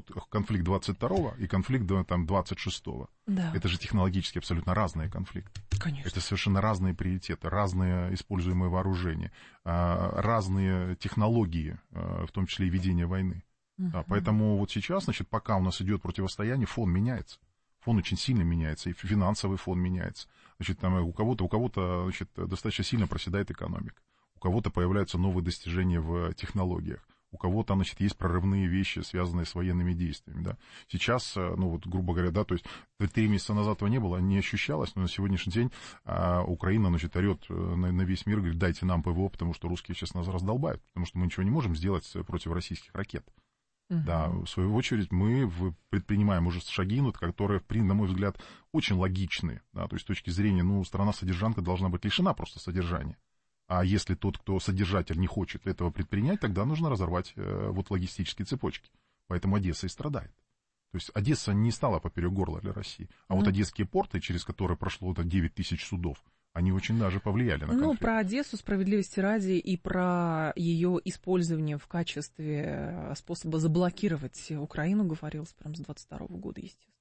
22-го и конфликт там, 26-го. Да. Это же технологически абсолютно разные конфликты. Конечно. Это совершенно разные приоритеты, разные используемые вооружения, разные технологии, в том числе и ведения войны. Поэтому вот сейчас, значит, пока у нас идет противостояние, фон меняется. Фон очень сильно меняется, и финансовый фон меняется. Значит, там у кого-то значит, достаточно сильно проседает экономика. У кого-то появляются новые достижения в технологиях. У кого-то, значит, есть прорывные вещи, связанные с военными действиями, да. Сейчас, ну, вот, грубо говоря, да, то есть 3 месяца назад этого не было, не ощущалось, но на сегодняшний день Украина, значит, орет на весь мир, говорит, дайте нам ПВО, потому что русские сейчас нас раздолбают, потому что мы ничего не можем сделать против российских ракет. Да, в свою очередь мы предпринимаем уже шаги, которые, на мой взгляд, очень логичны, да, то есть с точки зрения, ну, страна-содержанка должна быть лишена просто содержания. А если тот, кто содержатель, не хочет этого предпринять, тогда нужно разорвать вот логистические цепочки. Поэтому Одесса и страдает. То есть Одесса не стала поперек горла для России. А вот одесские порты, через которые прошло 9 тысяч судов, они очень даже повлияли на конфликт. Ну, про Одессу, справедливости ради, и про ее использование в качестве способа заблокировать Украину говорилось прям с 22 года, естественно.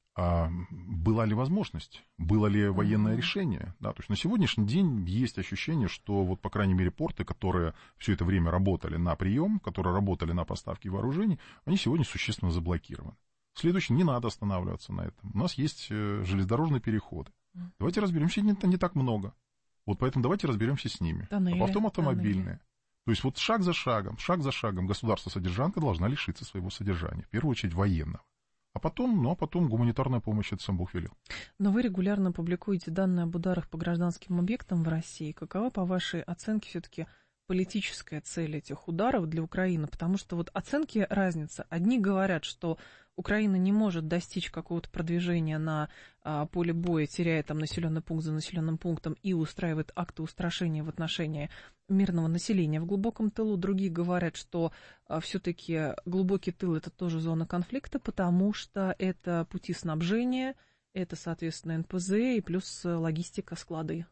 Была ли возможность, было ли военное решение? Да, то есть на сегодняшний день есть ощущение, что вот, по крайней мере, порты, которые все это время работали на прием, которые работали на поставки вооружений, они сегодня существенно заблокированы. Следующее, не надо останавливаться на этом. У нас есть железнодорожные переходы. Давайте разберемся, не так много. Вот поэтому давайте разберемся с ними. Тоннели, а потом автомобильные. То есть вот шаг за шагом государство-содержанка должна лишиться своего содержания, в первую очередь военного. А потом гуманитарная помощь, это сам Бог велел. Но вы регулярно публикуете данные об ударах по гражданским объектам в России. Какова, по вашей оценке, все-таки политическая цель этих ударов для Украины? Потому что вот оценки разница. Одни говорят, что Украина не может достичь какого-то продвижения на поле боя, теряя там населенный пункт за населенным пунктом, и устраивает акты устрашения в отношении мирного населения в глубоком тылу. Другие говорят, что все-таки глубокий тыл — это тоже зона конфликта, потому что это пути снабжения, это, соответственно, НПЗ и плюс логистика, склады.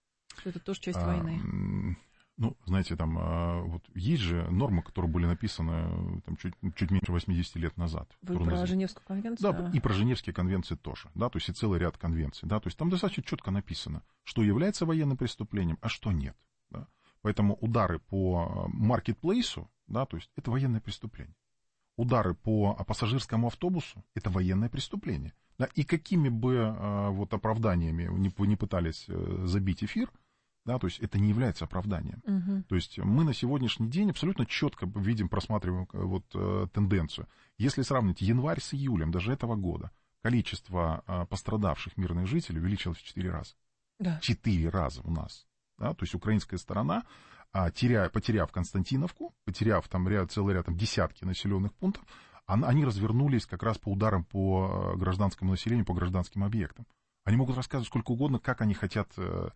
Это тоже часть войны. Ну, знаете, там вот есть же нормы, которые были написаны там, чуть меньше 80 лет назад. Вы про Женевскую конвенцию? Да, и про Женевские конвенции тоже, да, то есть и целый ряд конвенций, да, то есть там достаточно четко написано, что является военным преступлением, а что нет, да. Поэтому удары по маркетплейсу, да, то есть это военное преступление. Удары по пассажирскому автобусу — это военное преступление. Да, и какими бы вот оправданиями вы не пытались забить эфир, да, то есть это не является оправданием. То есть мы на сегодняшний день абсолютно четко видим, просматриваем вот тенденцию. Если сравнить январь с июлем даже этого года, количество пострадавших мирных жителей увеличилось в 4 раза. Да. 4 раза у нас. Да, то есть украинская сторона, потеряв Константиновку, потеряв там целый ряд, там, десятки населенных пунктов, они развернулись как раз по ударам по гражданскому населению, по гражданским объектам. Они могут рассказывать сколько угодно, как они хотят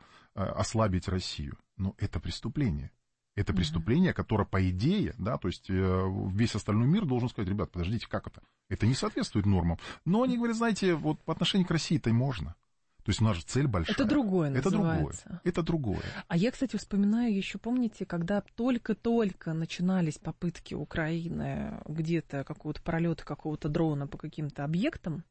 ослабить Россию. Но это преступление. Это преступление, которое, по идее, да, то есть весь остальной мир должен сказать: ребят, подождите, как это? Это не соответствует нормам. Но они говорят, знаете, вот по отношению к России-то и можно. То есть у нас же цель большая. Это другое называется. Это другое. А я, кстати, вспоминаю еще, помните, когда только-только начинались попытки Украины где-то какого-то пролета какого-то дрона по каким-то объектам,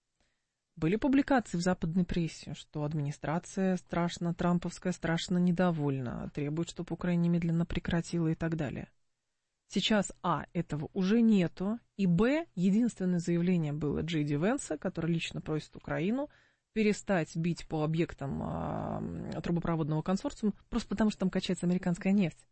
были публикации в западной прессе, что администрация трамповская страшно недовольна, требует, чтобы Украина немедленно прекратила и так далее. Сейчас, этого уже нету, и, единственное заявление было Джей Ди Венса, который лично просит Украину перестать бить по объектам трубопроводного консорциума, просто потому что там качается американская нефть,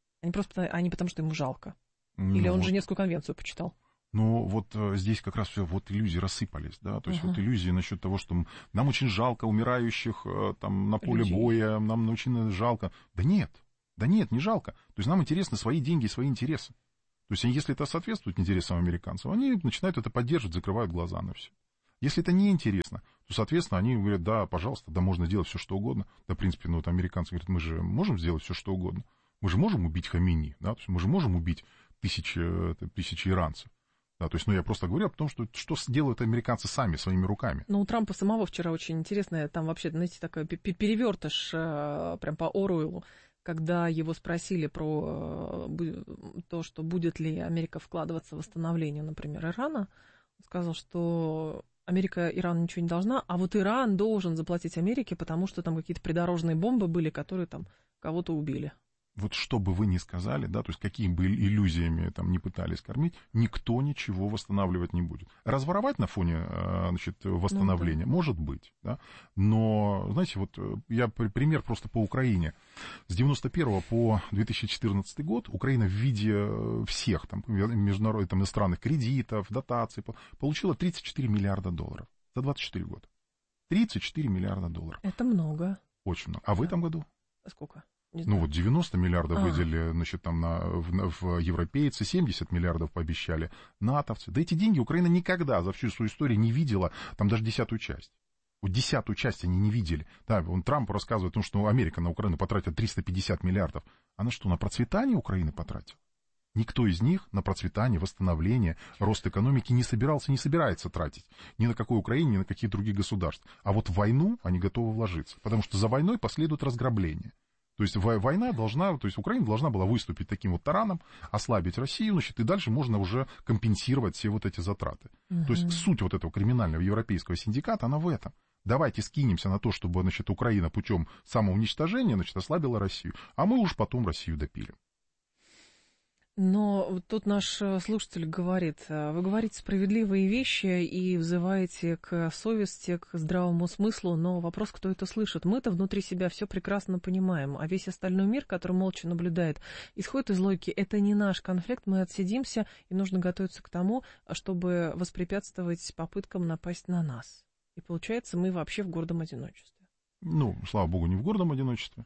а не потому что ему жалко. Или он Женевскую конвенцию почитал. Но вот здесь как раз все вот иллюзии рассыпались, да, то есть вот иллюзии насчет того, что нам очень жалко умирающих там на поле боя, нам очень жалко. Да нет, не жалко. То есть нам интересны свои деньги и свои интересы. То есть если это соответствует интересам американцев, они начинают это поддерживать, закрывают глаза на все. Если это неинтересно, то, соответственно, они говорят, да, пожалуйста, да, можно делать все, что угодно. Да, в принципе, вот американцы говорят, мы же можем сделать все, что угодно. Мы же можем убить Хамини, да, то есть мы же можем убить тысячи иранцев. Да, то есть, я просто говорю о том, что делают американцы сами, своими руками. У Трампа самого вчера очень интересно, там вообще, знаете, такой перевертыш прям по Оруэллу, когда его спросили про то, что будет ли Америка вкладываться в восстановление, например, Ирана, он сказал, что Америка Ирану ничего не должна, а вот Иран должен заплатить Америке, потому что там какие-то придорожные бомбы были, которые там кого-то убили. Вот что бы вы ни сказали, да, то есть какими бы иллюзиями там не пытались кормить, никто ничего восстанавливать не будет. Разворовать на фоне, восстановления может быть, да, но, знаете, вот я пример просто по Украине. С 91 по 2014 год Украина в виде всех там международных, там, иностранных кредитов, дотаций получила $34 миллиарда за 24 года. 34 миллиарда долларов. Это много. Очень много. А в этом году? Сколько? 90 миллиардов выделили, там в европейцы, 70 миллиардов пообещали натовцы. Да эти деньги Украина никогда за всю свою историю не видела, там даже 10-ю часть. Вот 10-ю часть они не видели. Да, Трамп рассказывает о том, что Америка на Украину потратит 350 миллиардов. А на что, на процветание Украины потратила? Никто из них на процветание, восстановление, рост экономики не собирался, не собирается тратить. Ни на какой Украине, ни на какие другие государства. А вот в войну они готовы вложиться. Потому что за войной последует разграбление. То есть война должна, то есть Украина должна была выступить таким вот тараном, ослабить Россию, и дальше можно уже компенсировать все вот эти затраты. То есть суть вот этого криминального европейского синдиката, она в этом. Давайте скинемся на то, чтобы, Украина путем самоуничтожения, ослабила Россию, а мы уж потом Россию допилим. Но тут наш слушатель говорит, вы говорите справедливые вещи и взываете к совести, к здравому смыслу, но вопрос, кто это слышит. Мы-то внутри себя все прекрасно понимаем, а весь остальной мир, который молча наблюдает, исходит из логики, это не наш конфликт, мы отсидимся, и нужно готовиться к тому, чтобы воспрепятствовать попыткам напасть на нас. И получается, мы вообще в гордом одиночестве. Слава богу, не в гордом одиночестве.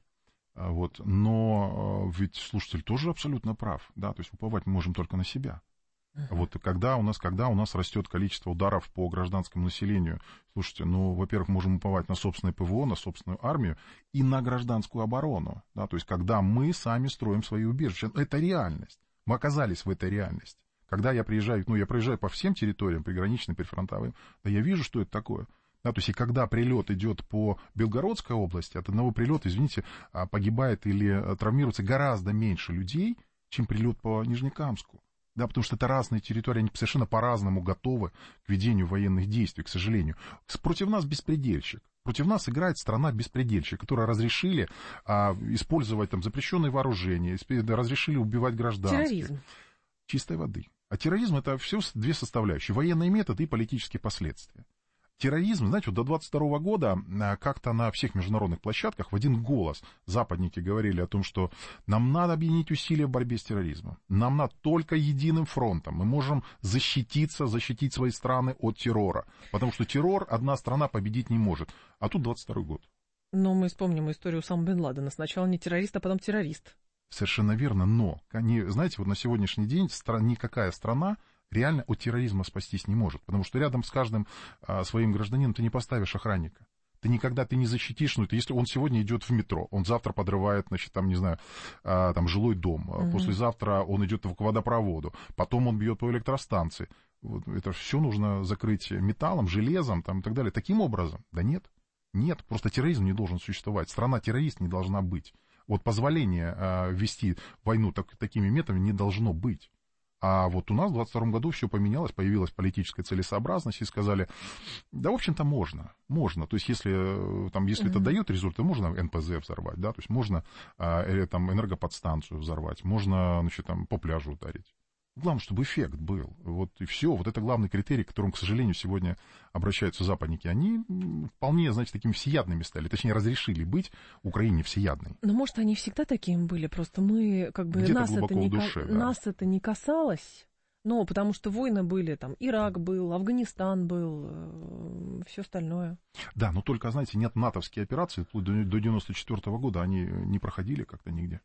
Но ведь слушатель тоже абсолютно прав, да, то есть уповать мы можем только на себя. Когда у нас растет количество ударов по гражданскому населению, слушайте, во-первых, можем уповать на собственное ПВО, на собственную армию и на гражданскую оборону, да, то есть когда мы сами строим свои убежища, это реальность, мы оказались в этой реальности. Когда я приезжаю, я проезжаю по всем территориям, приграничным, прифронтовым, да я вижу, что это такое. Да, то есть и когда прилет идет по Белгородской области, от одного прилета, извините, погибает или травмируется гораздо меньше людей, чем прилет по Нижнекамску. Да, потому что это разные территории, они совершенно по-разному готовы к ведению военных действий, к сожалению. Против нас беспредельщик. Против нас играет страна-беспредельщик, которая разрешили использовать там запрещенные вооружения, разрешили убивать гражданских. Терроризм. Чистой воды. А терроризм — это все две составляющие. Военные методы и политические последствия. Терроризм, знаете, до 22 года как-то на всех международных площадках в один голос западники говорили о том, что нам надо объединить усилия в борьбе с терроризмом. Нам надо только единым фронтом. Мы можем защитить свои страны от террора. Потому что террор одна страна победить не может. А тут 22 год. Но мы вспомним историю Усама бен Ладена. Сначала не террорист, а потом террорист. Совершенно верно, но, знаете, на сегодняшний день никакая страна реально от терроризма спастись не может, потому что рядом с каждым своим гражданином ты не поставишь охранника. Ты никогда не защитишь, если он сегодня идет в метро, он завтра подрывает, жилой дом, послезавтра он идет к водопроводу, потом он бьет по электростанции. Это все нужно закрыть металлом, железом и так далее. Таким образом, да нет. Нет, просто терроризм не должен существовать. Страна-террорист не должна быть. Вот позволения вести войну такими методами не должно быть. А вот у нас в 2022 году все поменялось, появилась политическая целесообразность, и сказали, да, в общем-то, можно. То есть, если это дает результат, можно НПЗ взорвать, да, то есть, можно энергоподстанцию взорвать, можно, по пляжу ударить. Главное, чтобы эффект был. Вот и все. Вот это главный критерий, к которому, к сожалению, сегодня обращаются западники. Они вполне, такими всеядными стали. Точнее, разрешили быть Украине всеядной. Но, может, они всегда такими были. Просто мы, нас это не касалось. Но потому что войны были, Ирак был, Афганистан был, все остальное. Да, но только, нет, натовские операции вплоть до 1994 года, они не проходили как-то нигде.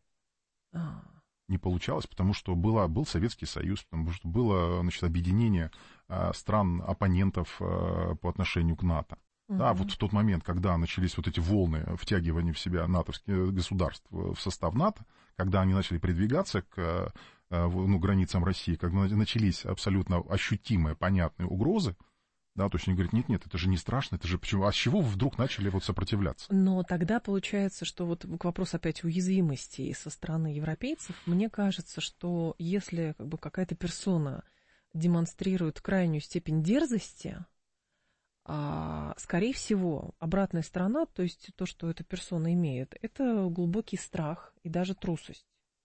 Не получалось, потому что был Советский Союз, потому что было, объединение стран-оппонентов по отношению к НАТО. Да, вот в тот момент, когда начались вот эти волны втягивания в себя натовских государств в состав НАТО, когда они начали продвигаться к границам России, когда начались абсолютно ощутимые, понятные угрозы, да, то есть они говорят, нет, это же не страшно, это же почему? А с чего вы вдруг начали сопротивляться? Но тогда получается, что вот к вопросу опять уязвимости со стороны европейцев, мне кажется, что если какая-то персона демонстрирует крайнюю степень дерзости, скорее всего, обратная сторона, то есть то, что эта персона имеет, это глубокий страх и даже трусость.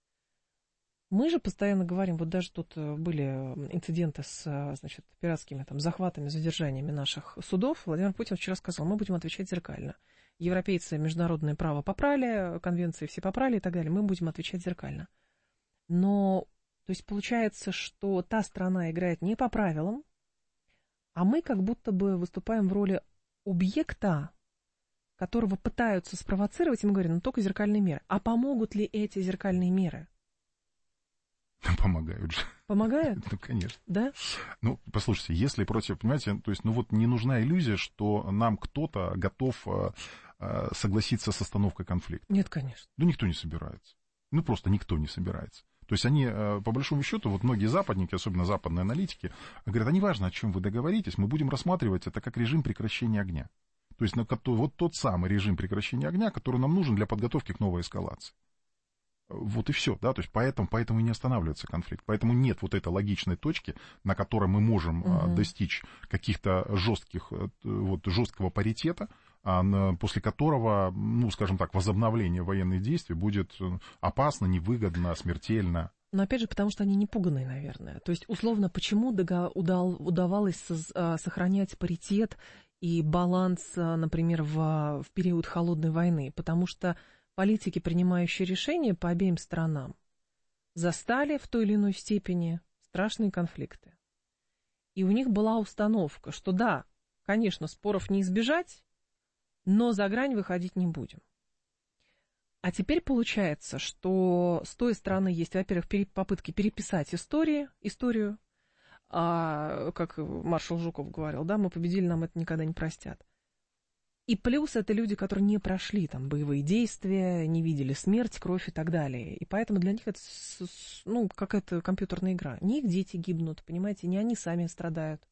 Мы же постоянно говорим, вот даже тут были инциденты с, пиратскими захватами, задержаниями наших судов. Владимир Путин вчера сказал, мы будем отвечать зеркально. Европейцы международное право попрали, конвенции все попрали и так далее, мы будем отвечать зеркально. Но, то есть получается, что та страна играет не по правилам, а мы как будто бы выступаем в роли объекта, которого пытаются спровоцировать, и мы говорим, только зеркальные меры. А помогут ли эти зеркальные меры? Помогают же. Помогают? Ну, конечно. Да? Послушайте, если понимаете, то есть, не нужна иллюзия, что нам кто-то готов согласиться с остановкой конфликта. Нет, конечно. Никто не собирается. Просто никто не собирается. То есть они, по большому счету, многие западники, особенно западные аналитики, говорят, а неважно, о чем вы договоритесь, мы будем рассматривать это как режим прекращения огня. То есть вот тот самый режим прекращения огня, который нам нужен для подготовки к новой эскалации. Вот и все, да, то есть поэтому и не останавливается конфликт. Поэтому нет вот этой логичной точки, на которой мы можем достичь каких-то жесткого паритета, после которого, скажем так, возобновление военных действий будет опасно, невыгодно, смертельно. Но опять же, потому что они не пуганные, наверное. То есть, условно, почему удавалось сохранять паритет и баланс, например, в период холодной войны? Потому что политики, принимающие решения по обеим сторонам, застали в той или иной степени страшные конфликты. И у них была установка, что да, конечно, споров не избежать, но за грань выходить не будем. А теперь получается, что с той стороны есть, во-первых, попытки переписать историю, как маршал Жуков говорил, да, мы победили, нам это никогда не простят. И плюс это люди, которые не прошли боевые действия, не видели смерть, кровь и так далее. И поэтому для них это, какая-то компьютерная игра. Не их дети гибнут, понимаете, не они сами страдают.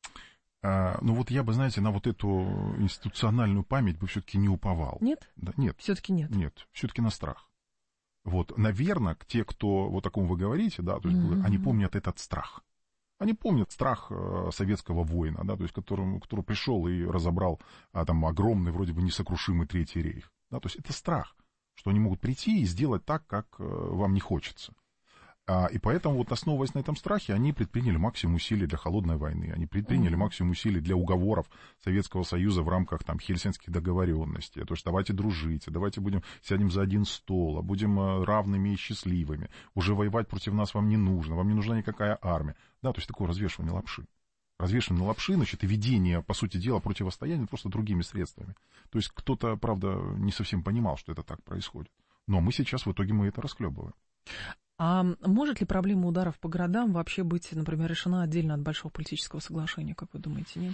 Я бы, на вот эту институциональную память бы все-таки не уповал. Нет? Да, нет. Все-таки нет? Нет, все-таки на страх. Наверное, те, кто о ком вы говорите, да, то есть, они помнят этот страх. Они помнят страх советского воина, да, то есть, который пришел и разобрал огромный, вроде бы несокрушимый Третий рейх. Да, то есть это страх, что они могут прийти и сделать так, как вам не хочется. И поэтому, основываясь на этом страхе, они предприняли максимум усилий для холодной войны, они предприняли максимум усилий для уговоров Советского Союза в рамках Хельсинских договоренностей. То есть давайте дружить, давайте сядем за один стол, будем равными и счастливыми. Уже воевать против нас вам не нужна никакая армия. Да, то есть такое развешивание лапши. Развешивание лапши, и ведение, по сути дела, противостояния просто другими средствами. То есть кто-то, правда, не совсем понимал, что это так происходит. Но мы сейчас в итоге это расхлебываем. А может ли проблема ударов по городам вообще быть, например, решена отдельно от большого политического соглашения, как вы думаете, нет?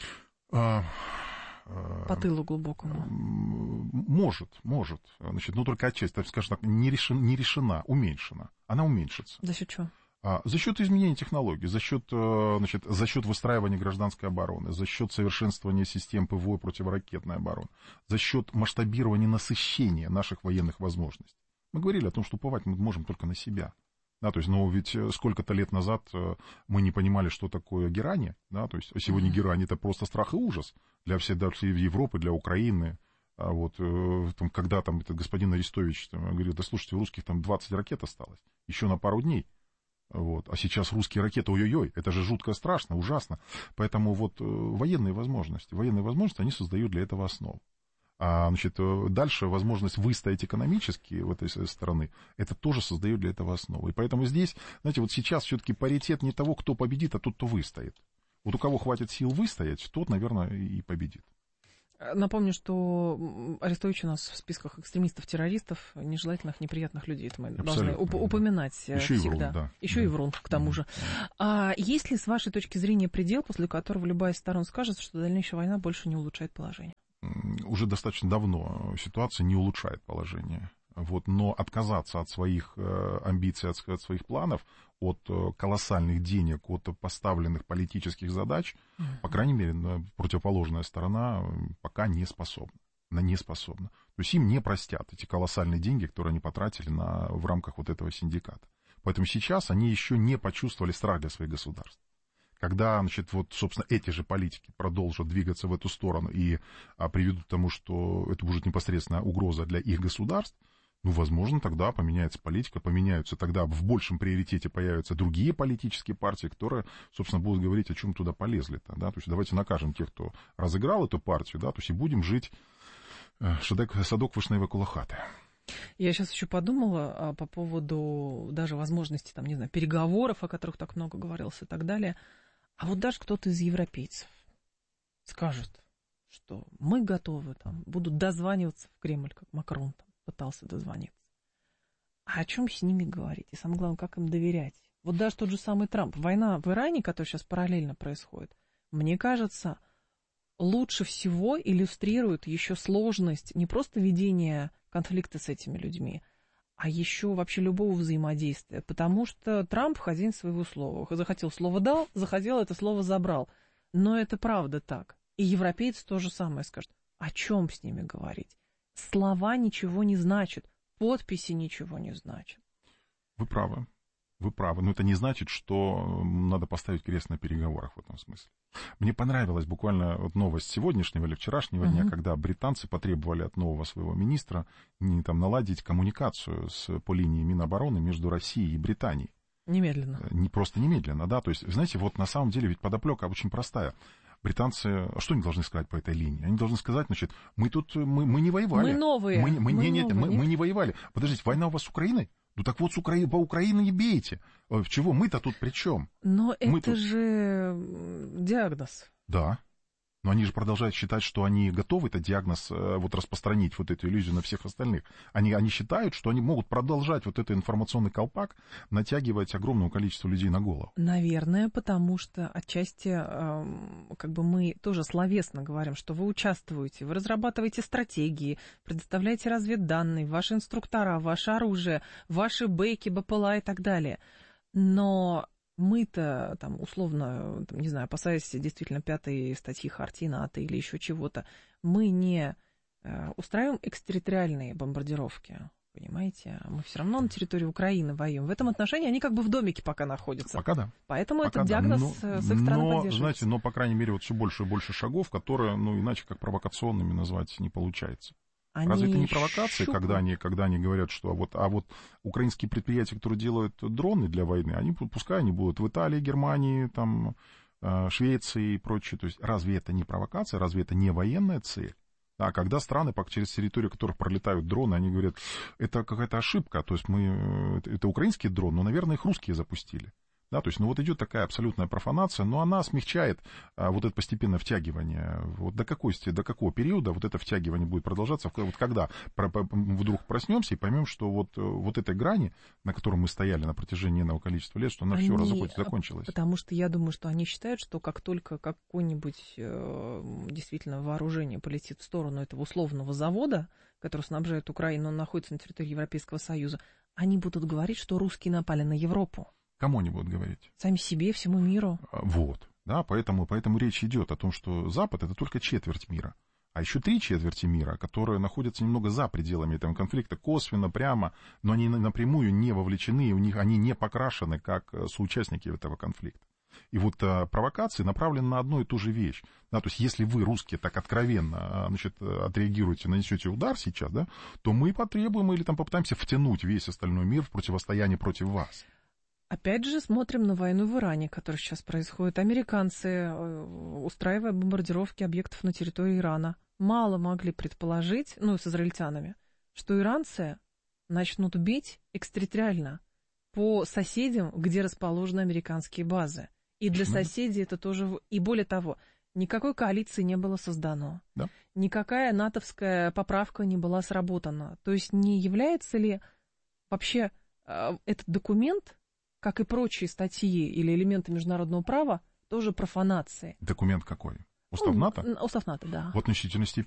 По тылу глубокому. Может. Но только отчасти, скажем так, не решена, уменьшена. Она уменьшится. За счет чего? За счет изменения технологий, за счет выстраивания гражданской обороны, за счет совершенствования систем ПВО и противоракетной обороны, за счет масштабирования, насыщения наших военных возможностей. Мы говорили о том, что уповать мы можем только на себя. Да, то есть, но ведь сколько-то лет назад мы не понимали, что такое герань, да, то есть сегодня герань — это просто страх и ужас для всей Европы, для Украины. А вот там, когда там этот господин Арестович говорит: да слушайте, у русских там 20 ракет осталось, еще на пару дней. Вот. А сейчас русские ракеты, ой-ой-ой, это же жутко страшно, ужасно. Поэтому вот военные возможности, они создают для этого основу. А, дальше возможность выстоять экономически в этой стороны, это тоже создает для этого основу. И поэтому здесь, знаете, вот сейчас все-таки паритет не того, кто победит, а тот, кто выстоит. Вот у кого хватит сил выстоять, тот, наверное, и победит. Напомню, что Арестович у нас в списках экстремистов-террористов, нежелательных, неприятных людей. Это мы должны упоминать еще всегда. И врун, да. Еще и врун, к тому же. А есть ли, с вашей точки зрения, предел, после которого любая из сторон скажет, что дальнейшая война больше не улучшает положение? Уже достаточно давно ситуация не улучшает положение. Вот, но отказаться от своих амбиций, от своих планов, от колоссальных денег, от поставленных политических задач, по крайней мере, противоположная сторона пока не способна. Она не способна. То есть им не простят эти колоссальные деньги, которые они потратили в рамках вот этого синдиката. Поэтому сейчас они еще не почувствовали страх для своих государств. Когда, вот, собственно, эти же политики продолжат двигаться в эту сторону и приведут к тому, что это будет непосредственно угроза для их государств, возможно, тогда поменяется политика, поменяются, тогда в большем приоритете появятся другие политические партии, которые, собственно, будут говорить, о чем туда полезли-то, да, то есть давайте накажем тех, кто разыграл эту партию, да, то есть и будем жить садок вишневой кулахаты. Я сейчас еще подумала по поводу даже возможности, там, не знаю, переговоров, о которых так много говорилось и так далее. А вот даже кто-то из европейцев скажет, что мы готовы, там, будут дозваниваться в Кремль, как Макрон там пытался дозвониться. А о чем с ними говорить? И самое главное, как им доверять? Вот даже тот же самый Трамп. Война в Иране, которая сейчас параллельно происходит, мне кажется, лучше всего иллюстрирует еще сложность не просто ведения конфликта с этими людьми, а еще вообще любого взаимодействия. Потому что Трамп хозяин своего слова. Захотел слово дал, захотел это слово забрал. Но это правда так. И европейцы то же самое скажут. О чем с ними говорить? Слова ничего не значат, подписи ничего не значат. Вы правы. Но это не значит, что надо поставить крест на переговорах в этом смысле. Мне понравилась буквально вот новость сегодняшнего или вчерашнего дня, когда британцы потребовали от нового своего министра наладить коммуникацию по линии Минобороны между Россией и Британией. Немедленно. Не просто немедленно, да. То есть, знаете, вот на самом деле ведь подоплека очень простая. Британцы, что они должны сказать по этой линии? Они должны сказать, мы не воевали. Мы новые. Мы не воевали. Подождите, война у вас с Украиной? Ну так вот, по Украине не бейте. Чего мы-то тут при чем? Но это же диагноз. Да. Но они же продолжают считать, что они готовы этот диагноз распространить, вот эту иллюзию на всех остальных. Они считают, что они могут продолжать вот этот информационный колпак натягивать огромному количеству людей на голову. Наверное, потому что отчасти мы тоже словесно говорим, что вы участвуете, вы разрабатываете стратегии, предоставляете разведданные, ваши инструктора, ваше оружие, ваши бэки, БПЛА и так далее. Но мы-то, условно, не знаю, опасаясь действительно 5-й статьи Хартии НАТО или еще чего-то, мы не устраиваем экстерриториальные бомбардировки, понимаете? Мы все равно на территории Украины воюем. В этом отношении они как бы в домике пока находятся. Пока да. Поэтому этот диагноз с их стороны поддерживается. Знаете, по крайней мере, все больше и больше шагов, которые, иначе как провокационными назвать не получается. Разве это не провокация, когда они говорят, что вот украинские предприятия, которые делают дроны для войны, пускай они будут в Италии, Германии, Швеции и прочее. То есть разве это не провокация, разве это не военная цель? А когда страны, через территорию которых пролетают дроны, они говорят, это какая-то ошибка, то есть это украинский дрон, но, наверное, их русские запустили. Да, то есть, идет такая абсолютная профанация, но она смягчает вот это постепенное втягивание. Вот до какого периода вот это втягивание будет продолжаться, вот когда вдруг проснемся и поймем, что вот этой грани, на которой мы стояли на протяжении иного количества лет, что она все закончилась. Потому что я думаю, что они считают, что как только какое-нибудь действительно вооружение полетит в сторону этого условного завода, который снабжает Украину, он находится на территории Европейского Союза, они будут говорить, что русские напали на Европу. Кому они будут говорить? Сами себе, всему миру. Вот, да, поэтому речь идет о том, что Запад — это только четверть мира. А еще 3/4 мира, которые находятся немного за пределами этого конфликта, косвенно, прямо, но они напрямую не вовлечены, они не покрашены как соучастники этого конфликта. И вот провокации направлены на одну и ту же вещь. Да, то есть если вы, русские, так откровенно, значит, отреагируете, нанесете удар сейчас, да, то мы потребуем или там попытаемся втянуть весь остальной мир в противостояние против вас. Опять же, смотрим на войну в Иране, которая сейчас происходит. Американцы, устраивая бомбардировки объектов на территории Ирана, мало могли предположить, с израильтянами, что иранцы начнут бить экстерриториально по соседям, где расположены американские базы. И для соседей это тоже... И более того, никакой коалиции не было создано. Да. Никакая натовская поправка не была сработана. То есть не является ли вообще этот документ, как и прочие статьи или элементы международного права, тоже профанацией? Документ какой? Устав НАТО? Устав НАТО, да. В относительной степени.